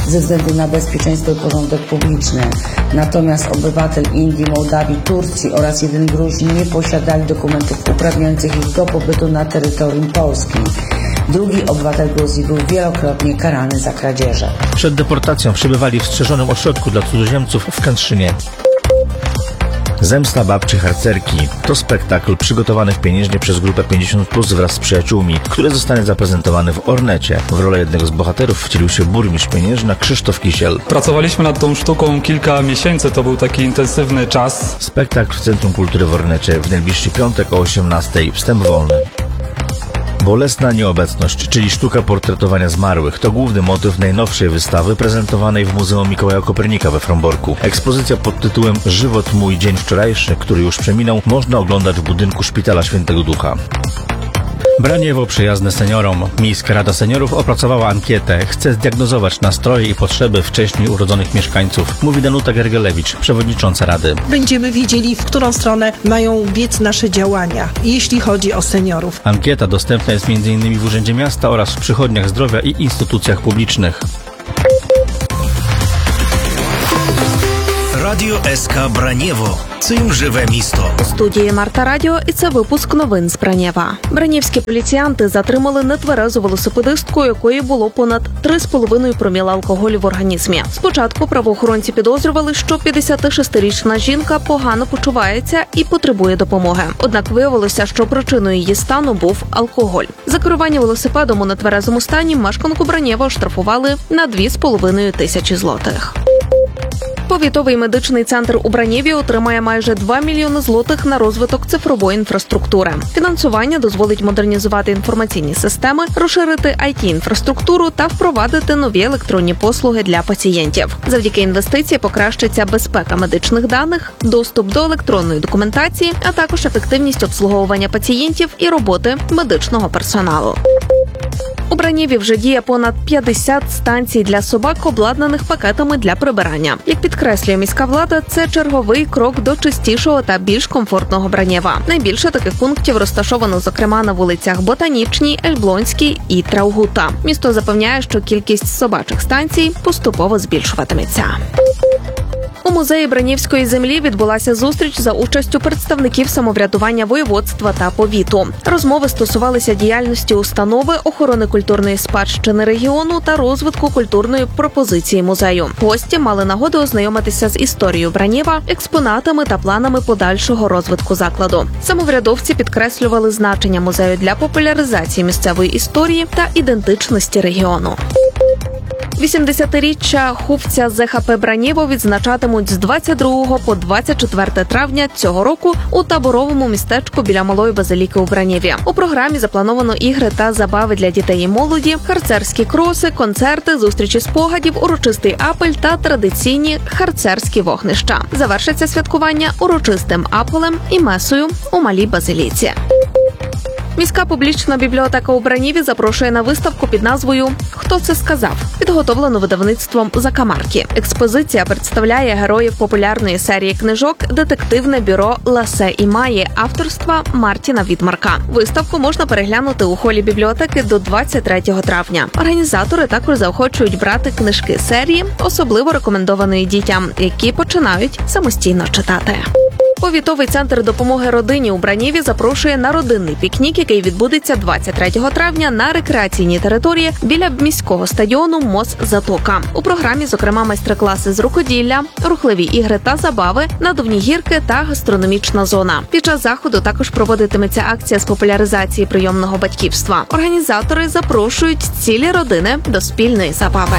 ze względu na bezpieczeństwo i porządek publiczny. Natomiast obywatel Indii, Mołdawii, Turcji oraz jeden Gruzin nie posiadali dokumentów uprawniających ich do pobytu na terytorium Polski. Drugi obywatel Gruzji był wielokrotnie karany za kradzieże. Przed deportacją przebywali w strzeżonym ośrodku dla cudzoziemców w Kętrzynie. Zemsta babci harcerki to spektakl przygotowany pieniężnie przez grupę pięćdziesiąt plus wraz z przyjaciółmi, który zostanie zaprezentowany w Ornecie. W rolę jednego z bohaterów wcielił się burmistrz Pieniężna Krzysztof Kisiel. Pracowaliśmy nad tą sztuką kilka miesięcy, to był taki intensywny czas. Spektakl w Centrum Kultury w Ornecie w najbliższy piątek o osiemnastej. Wstęp wolny. Bolesna nieobecność, czyli sztuka portretowania zmarłych, to główny motyw najnowszej wystawy prezentowanej w Muzeum Mikołaja Kopernika we Fromborku. Ekspozycja pod tytułem Żywot mój dzień wczorajszy, który już przeminął, można oglądać w budynku Szpitala Świętego Ducha. Braniewo przyjazne seniorom. Miejska Rada Seniorów opracowała ankietę. Chce zdiagnozować nastroje i potrzeby wcześniej urodzonych mieszkańców, mówi Danuta Gergelewicz, przewodnicząca Rady. Będziemy wiedzieli, w którą stronę mają biec nasze działania, jeśli chodzi o seniorów. Ankieta dostępna jest między innymi w Urzędzie Miasta oraz w przychodniach zdrowia i instytucjach publicznych. Радіо СК Бранєво. Цим живе місто. У студії Марта Радіо, і це випуск новин з Бранєва. Бранєвські поліціянти затримали нетверезу велосипедистку, якої було понад три з половиною проміла алкоголю в організмі. Спочатку правоохоронці підозрювали, що п'ятдесятишестирічна жінка погано почувається і потребує допомоги. Однак виявилося, що причиною її стану був алкоголь. За керування велосипедом у нетверезому стані мешканку Бранєва оштрафували на дві з половиною тисячі злотих. Повітовий медичний центр у Бранєві отримає майже два мільйони злотих на розвиток цифрової інфраструктури. Фінансування дозволить модернізувати інформаційні системи, розширити ай ті-інфраструктуру та впровадити нові електронні послуги для пацієнтів. Завдяки інвестиції покращиться безпека медичних даних, доступ до електронної документації, а також ефективність обслуговування пацієнтів і роботи медичного персоналу. У Бранєві вже діє понад п'ятдесят станцій для собак, обладнаних пакетами для прибирання. Як підкреслює міська влада, це черговий крок до чистішого та більш комфортного Бранєва. Найбільше таких пунктів розташовано, зокрема, на вулицях Ботанічній, Ельблонській і Траугута. Місто запевняє, що кількість собачих станцій поступово збільшуватиметься. У музеї Бранєвської землі відбулася зустріч за участю представників самоврядування воєводства та повіту. Розмови стосувалися діяльності установи, охорони культурної спадщини регіону та розвитку культурної пропозиції музею. Гості мали нагоду ознайомитися з історією Бранєва, експонатами та планами подальшого розвитку закладу. Самоврядовці підкреслювали значення музею для популяризації місцевої історії та ідентичності регіону. вісімдесятиріччя Хувця зе ха пе Бранєво відзначатимуть з двадцять другого по двадцять четверте травня цього року у таборовому містечку біля Малої Базиліки у Бранєві. У програмі заплановано ігри та забави для дітей і молоді, харцерські кроси, концерти, зустрічі спогадів, урочистий апель та традиційні харцерські вогнища. Завершиться святкування урочистим апелем і месою у Малій Базиліці. Міська публічна бібліотека у Бранєві запрошує на виставку під назвою «Хто це сказав?», підготовлену видавництвом «Закамарки». Експозиція представляє героїв популярної серії книжок «Детективне бюро Ласе і Маї» авторства Мартіна Відмарка. Виставку можна переглянути у холі бібліотеки до двадцять третього травня. Організатори також заохочують брати книжки серії, особливо рекомендованої дітям, які починають самостійно читати. Повітовий центр допомоги родині у Бранєві запрошує на родинний пікнік, який відбудеться двадцять третього травня на рекреаційній території біля міського стадіону МОЗ «Затока». У програмі, зокрема, майстер-класи з рукоділля, рухливі ігри та забави, надувні гірки та гастрономічна зона. Під час заходу також проводитиметься акція з популяризації прийомного батьківства. Організатори запрошують цілі родини до спільної забави.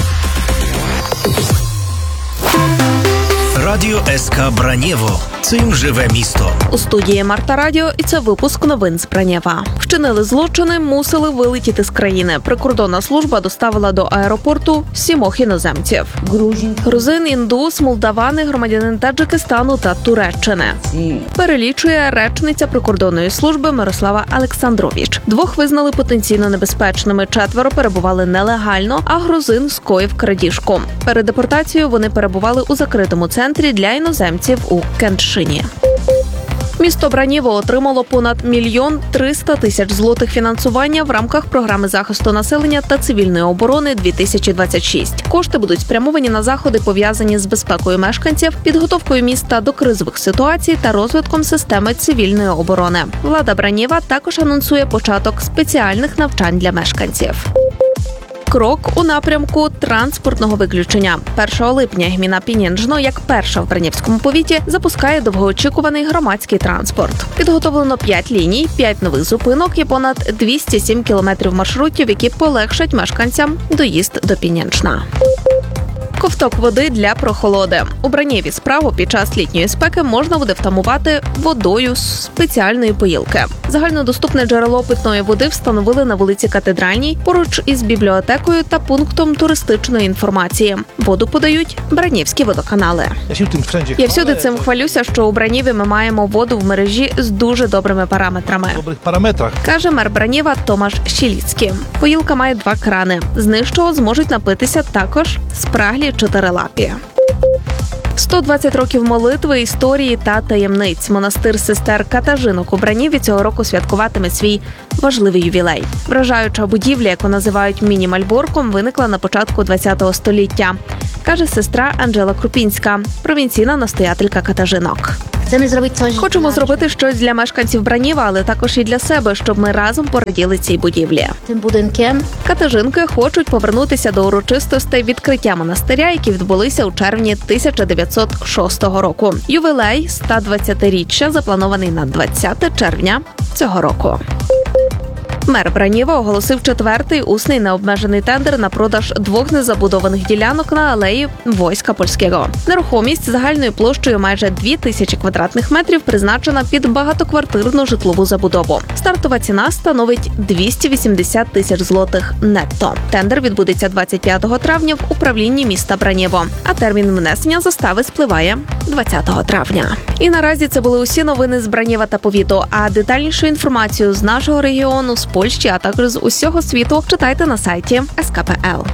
Радіо СК Бранєво. Цим живе місто. У студії Марта Радіо, і це випуск новин з Бранєва. Вчинили злочини, мусили вилетіти з країни. Прикордонна служба доставила до аеропорту сімох іноземців. Грузин, індус, молдавани, громадянин Таджикистану та Туреччини. Перелічує речниця прикордонної служби Мирослава Олександрович. Двох визнали потенційно небезпечними, четверо перебували нелегально, а грузин скоїв крадіжку. Перед депортацією вони перебували у закритому центрі для іноземців у Кеншині. Місто Браніво отримало понад мільйон триста тисяч злотих фінансування в рамках програми захисту населення та цивільної оборони дві тисячі двадцять шість. Кошти будуть спрямовані на заходи, пов'язані з безпекою мешканців, підготовкою міста до кризових ситуацій та розвитком системи цивільної оборони. Влада Браніва також анонсує початок спеціальних навчань для мешканців. Крок у напрямку транспортного виключення. першого липня гміна Пінінжно, як перша в Бранівському повіті, запускає довгоочікуваний громадський транспорт. Підготовлено п'ять ліній, п'ять нових зупинок і понад двісті сім кілометрів маршрутів, які полегшать мешканцям доїзд до Пінінжна. Ковток води для прохолоди. У Бранєві справу під час літньої спеки можна буде втамувати водою з спеціальної поїлки. Загальнодоступне джерело питної води встановили на вулиці Катедральній, поруч із бібліотекою та пунктом туристичної інформації. Воду подають Бранівські водоканали. Я всюди цим хвалюся, що у Браніві ми маємо воду в мережі з дуже добрими параметрами. Каже мер Браніва Томаш Щіліцький. Поїлка має два крани. З них що зможуть напитися також спраглі чотирилапі. сто двадцять років молитви, історії та таємниць. Монастир сестер Катажинок у Браніві цього року святкуватиме свій важливий ювілей. Вражаюча будівля, яку називають міні-мальборком, виникла на початку ХХ століття, каже сестра Анжела Крупінська, провінційна настоятелька Катажинок. Хочемо зробити щось для мешканців Браніва, але також і для себе, щоб ми разом пораділи цій будівлі. Катажинки хочуть повернутися до урочистостей відкриття монастиря, які відбулися у червні тисяча дев'ятсот шостого року. Ювілей стодвадцятиріччя запланований на двадцяте червня цього року. Мер Браніва оголосив четвертий усний необмежений тендер на продаж двох незабудованих ділянок на алеї Войска Польського. Нерухомість загальною площею майже дві тисячі квадратних метрів призначена під багатоквартирну житлову забудову. Стартова ціна становить двісті вісімдесят тисяч злотих нетто. Тендер відбудеться двадцять п'ятого травня в управлінні міста Браніво, а термін внесення застави спливає двадцятого травня. І наразі це були усі новини з Браніва та повіту, а детальнішу інформацію з нашого регіону, з Польщі, а також з усього світу читайте на сайті ес ка пе ел.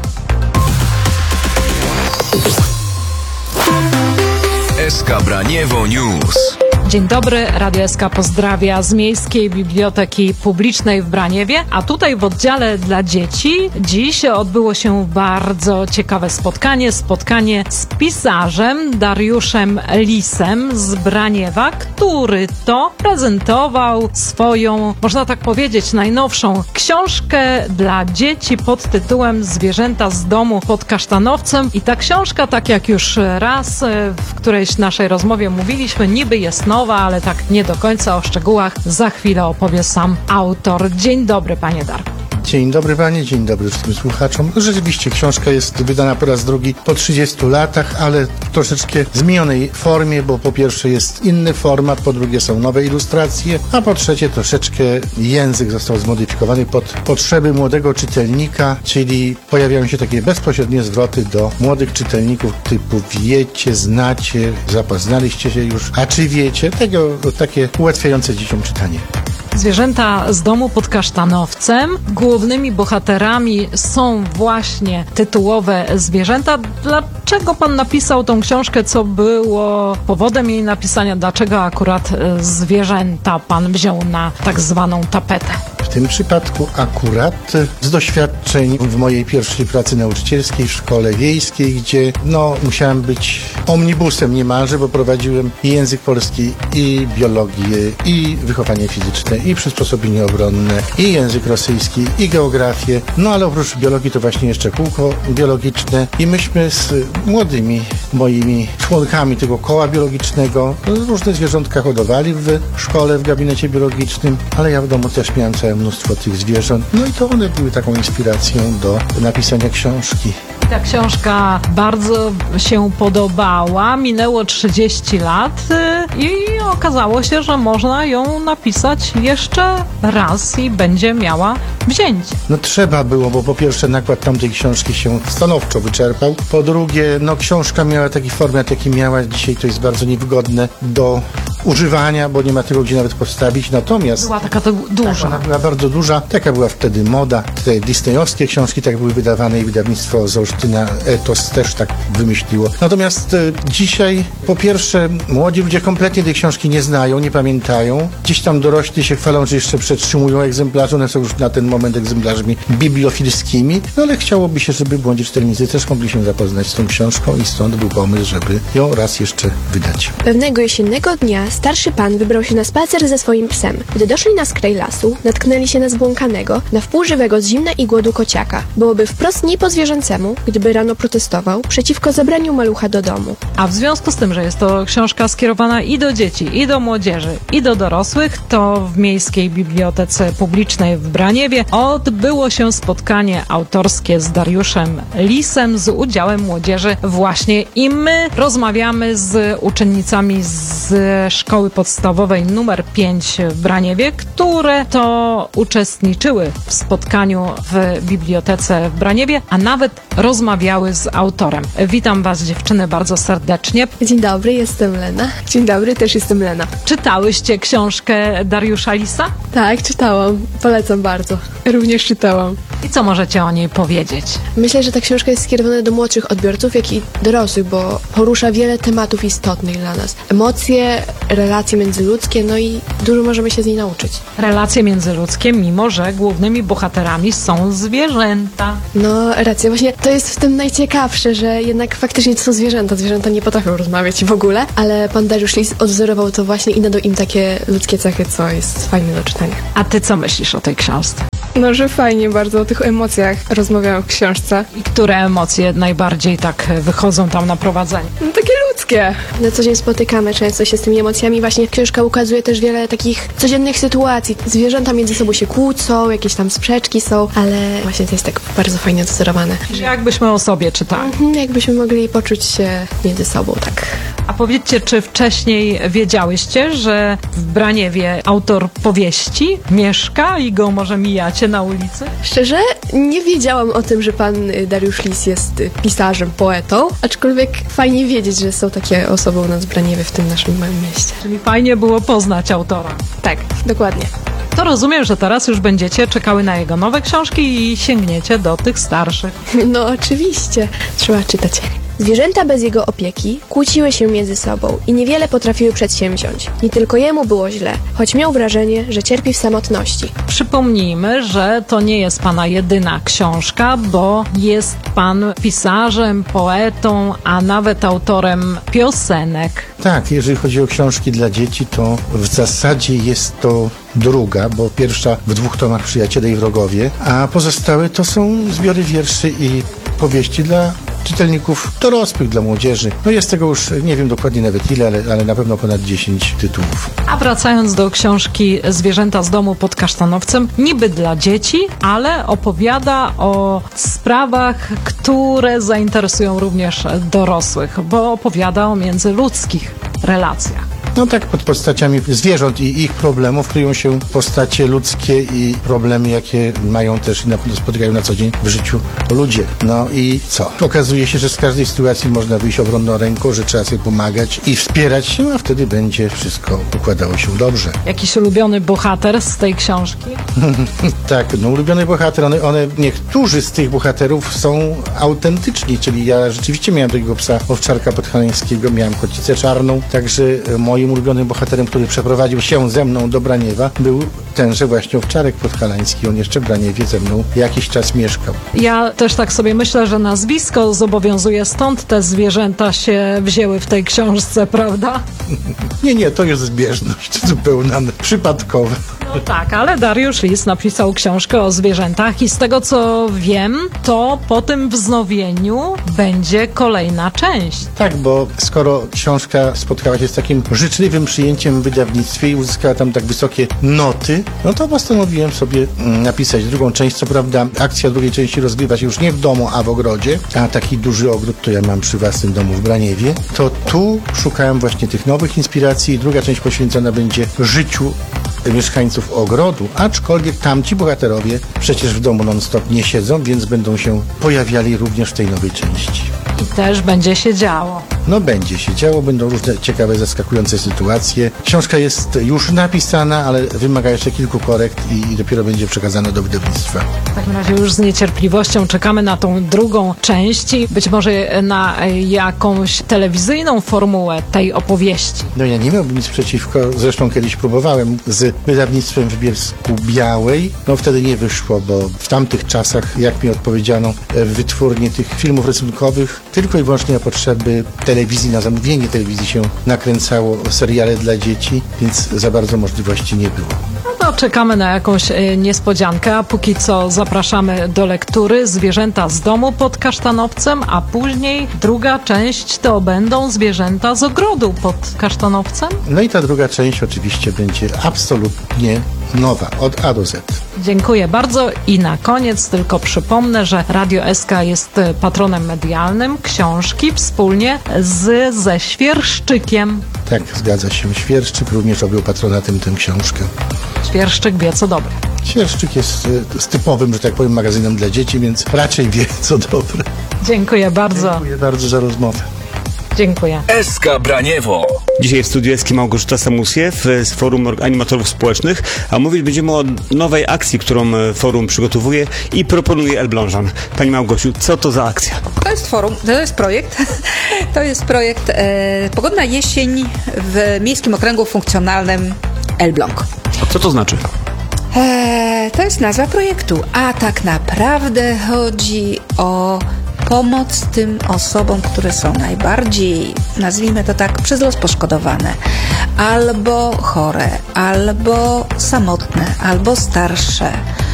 ес ка Braniewo News. Dzień dobry, Radio S K pozdrawia z Miejskiej Biblioteki Publicznej w Braniewie, a tutaj w oddziale dla dzieci dziś odbyło się bardzo ciekawe spotkanie, spotkanie z pisarzem Dariuszem Lisem z Braniewa, który to prezentował swoją, można tak powiedzieć, najnowszą książkę dla dzieci pod tytułem Zwierzęta z domu pod kasztanowcem. I ta książka, tak jak już raz w którejś naszej rozmowie mówiliśmy, niby jest nowa, ale tak nie do końca, o szczegółach za chwilę opowie sam autor. Dzień dobry, panie Darku. Dzień dobry panie, dzień dobry wszystkim słuchaczom. Rzeczywiście książka jest wydana po raz drugi po trzydziestu latach, ale w troszeczkę zmienionej formie, bo po pierwsze jest inny format, po drugie są nowe ilustracje, a po trzecie troszeczkę język został zmodyfikowany pod potrzeby młodego czytelnika, czyli pojawiają się takie bezpośrednie zwroty do młodych czytelników typu wiecie, znacie, zapoznaliście się już, a czy wiecie? Tego, takie ułatwiające dzieciom czytanie. Zwierzęta z domu pod kasztanowcem. Głównymi bohaterami są właśnie tytułowe zwierzęta. Dlaczego pan napisał tą książkę? Co było powodem jej napisania? Dlaczego akurat zwierzęta pan wziął na tak zwaną tapetę? W tym przypadku akurat z doświadczeń w mojej pierwszej pracy nauczycielskiej w szkole wiejskiej, gdzie no musiałem być omnibusem niemalże, bo prowadziłem i język polski, i biologię, i wychowanie fizyczne, i przysposobienie obronne, i język rosyjski, i geografię. No ale oprócz biologii to właśnie jeszcze kółko biologiczne i myśmy z młodymi moimi członkami tego koła biologicznego różne zwierzątka hodowali w szkole, w gabinecie biologicznym, ale ja w domu też miałem całe mnóstwo tych zwierząt. No i to one były taką inspiracją do napisania książki. Ta książka bardzo się podobała. Minęło trzydzieści lat i okazało się, że można ją napisać jeszcze raz i będzie miała wzięcie. No trzeba było, bo po pierwsze nakład tamtej książki się stanowczo wyczerpał. Po drugie, no książka miała taki format, jaki miała. Dzisiaj to jest bardzo niewygodne do używania, bo nie ma tego gdzie nawet postawić. Natomiast Była taka to duża. tak, ona była bardzo duża, taka była wtedy moda. Te disneyowskie książki tak były wydawane i wydawnictwo z Olsztyna Etos też tak wymyśliło. Natomiast e, dzisiaj po pierwsze młodzi ludzie kompletnie tej książki nie znają, nie pamiętają. Gdzieś tam dorośli się chwalą, że jeszcze przetrzymują egzemplarze, one są już na ten moment egzemplarzami bibliofilskimi, no ale chciałoby się, żeby błądzi czytelnicy też mogli się zapoznać z tą książką i stąd był pomysł, żeby ją raz jeszcze wydać. Pewnego jesiennego dnia starszy pan wybrał się na spacer ze swoim psem. Gdy doszli na skraj lasu, natknęli się na zbłąkanego, na wpół żywego z zimna i głodu kociaka. Byłoby wprost nie po zwierzęcemu, gdyby rano protestował przeciwko zabraniu malucha do domu. A w związku z tym, że jest to książka skierowana i do dzieci, i do młodzieży, i do dorosłych, to w Miejskiej Bibliotece Publicznej w Braniewie odbyło się spotkanie autorskie z Dariuszem Lisem z udziałem młodzieży właśnie i my rozmawiamy z uczennicami z Szkoły Podstawowej numer pięć w Braniewie, które to uczestniczyły w spotkaniu w Bibliotece w Braniewie, a nawet rozmawiały z autorem. Witam Was, dziewczyny, bardzo serdecznie. Dzień dobry, jestem Lena. Dzień dobry, też jestem Lena. Czytałyście książkę Dariusza Lisa? Tak, czytałam. Polecam bardzo. Również czytałam. I co możecie o niej powiedzieć? Myślę, że ta książka jest skierowana do młodszych odbiorców, jak i dorosłych, bo porusza wiele tematów istotnych dla nas. Emocje, relacje międzyludzkie, no i dużo możemy się z niej nauczyć. Relacje międzyludzkie, mimo że głównymi bohaterami są zwierzęta. No, racja. Właśnie to jest w tym najciekawsze, że jednak faktycznie to są zwierzęta. Zwierzęta nie potrafią rozmawiać w ogóle, ale pan Dariusz Lis odwzorował to właśnie i nadał im takie ludzkie cechy, co jest fajne do czytania. A ty co myślisz o tej książce? No, że fajnie bardzo o tych emocjach rozmawiałam w książce. I które emocje najbardziej tak wychodzą tam na prowadzenie? No, takie ludzkie. Na co dzień spotykamy często się z tymi emocjami. Właśnie książka ukazuje też wiele takich codziennych sytuacji. Zwierzęta między sobą się kłócą, jakieś tam sprzeczki są, ale właśnie to jest tak bardzo fajnie dozorowane. Jakbyśmy o sobie czytali. Mhm, jakbyśmy mogli poczuć się między sobą, tak. A powiedzcie, czy wcześniej wiedziałyście, że w Braniewie autor powieści mieszka i go może mijacie na ulicy? Szczerze, nie wiedziałam o tym, że pan Dariusz Lis jest pisarzem, poetą, aczkolwiek fajnie wiedzieć, że są takie osoby u nas w Braniewie, w tym naszym małym mieście. Czyli fajnie było poznać autora. Tak, dokładnie. To rozumiem, że teraz już będziecie czekały na jego nowe książki i sięgniecie do tych starszych. No oczywiście, trzeba czytać. Zwierzęta bez jego opieki kłóciły się między sobą i niewiele potrafiły przedsięwziąć. Nie tylko jemu było źle, choć miał wrażenie, że cierpi w samotności. Przypomnijmy, że to nie jest pana jedyna książka, bo jest pan pisarzem, poetą, a nawet autorem piosenek. Tak, jeżeli chodzi o książki dla dzieci, to w zasadzie jest to druga, bo pierwsza w dwóch tomach Przyjaciele i Wrogowie, a pozostałe to są zbiory wierszy i powieści dla czytelników dorosłych, dla młodzieży. No jest tego już, nie wiem dokładnie nawet ile, ale, ale na pewno ponad dziesięć tytułów. A wracając do książki Zwierzęta z domu pod Kasztanowcem, niby dla dzieci, ale opowiada o sprawach, które zainteresują również dorosłych, bo opowiada o międzyludzkich relacjach. No tak, pod postaciami zwierząt i ich problemów kryją się postacie ludzkie i problemy, jakie mają też i na pewno spotykają na co dzień w życiu ludzie. No i co? Okazuje się, że z każdej sytuacji można wyjść obronną ręką, że trzeba sobie pomagać i wspierać się, a wtedy będzie wszystko układało się dobrze. Jakiś ulubiony bohater z tej książki? Tak, no ulubiony bohater, one, one, niektórzy z tych bohaterów są autentyczni, czyli ja rzeczywiście miałem takiego psa owczarka podhalańskiego, miałem kocicę czarną, także moim ulubionym bohaterem, który przeprowadził się ze mną do Braniewa, był tenże właśnie owczarek podhalański. On jeszcze w Braniewie ze mną jakiś czas mieszkał. Ja też tak sobie myślę, że nazwisko zobowiązuje, stąd te zwierzęta się wzięły w tej książce, prawda? Nie, nie, to jest zbieżność zupełna, przypadkowa. No tak, ale Dariusz Lis napisał książkę o zwierzętach i z tego co wiem, to po tym wznowieniu będzie kolejna część. Tak, bo skoro książka spotkała się z takim życzliwym przyjęciem w wydawnictwie i uzyskała tam tak wysokie noty, no to postanowiłem sobie napisać drugą część. Co prawda akcja drugiej części rozgrywa się już nie w domu, a w ogrodzie, a taki duży ogród to ja mam przy własnym domu w Braniewie. To tu szukałem właśnie tych nowych inspiracji i druga część poświęcona będzie życiu mieszkańców ogrodu, aczkolwiek tamci bohaterowie przecież w domu non-stop nie siedzą, więc będą się pojawiali również w tej nowej części. I Też będzie się działo. No będzie się działo, będą różne ciekawe, zaskakujące sytuacje. Książka jest już napisana, ale wymaga jeszcze kilku korekt i, i dopiero będzie przekazana do wydawnictwa. W takim razie już z niecierpliwością czekamy na tą drugą część i być może na jakąś telewizyjną formułę tej opowieści. No ja nie miałbym nic przeciwko, zresztą kiedyś próbowałem z wydawnictwem w Bielsku Białej. No wtedy nie wyszło, bo w tamtych czasach, jak mi odpowiedziano, w wytwórni tych filmów rysunkowych tylko i wyłącznie na potrzeby telewizji, na zamówienie telewizji się nakręcało seriale dla dzieci, więc za bardzo możliwości nie było. No to czekamy na jakąś y, niespodziankę, a póki co zapraszamy do lektury Zwierzęta z domu pod Kasztanowcem, a później druga część to będą Zwierzęta z ogrodu pod Kasztanowcem. No i ta druga część oczywiście będzie absolutnie nowa, od A do Z. Dziękuję bardzo i na koniec tylko przypomnę, że Radio S K jest patronem medialnym książki wspólnie z, ze Świerszczykiem. Tak, zgadza się. Świerszczyk również objął patronatem tę książkę. Świerszczyk wie co dobre. Świerszczyk jest z typowym, że tak powiem, magazynem dla dzieci, więc raczej wie co dobre. Dziękuję bardzo. Dziękuję bardzo za rozmowę. Dziękuję. S K Braniewo. Dzisiaj w studiu Eski Małgorzata Samusiew z Forum Animatorów Społecznych, a mówić będziemy o nowej akcji, którą forum przygotowuje i proponuje Elblążan. Pani Małgosiu, co to za akcja? To jest forum, to jest projekt. To jest projekt e, Pogodna jesień w Miejskim Okręgu Funkcjonalnym Elbląg. Co to znaczy? E, to jest nazwa projektu, a tak naprawdę chodzi o pomoc tym osobom, które są najbardziej, nazwijmy to tak, przez los poszkodowane, albo chore, albo samotne, albo starsze,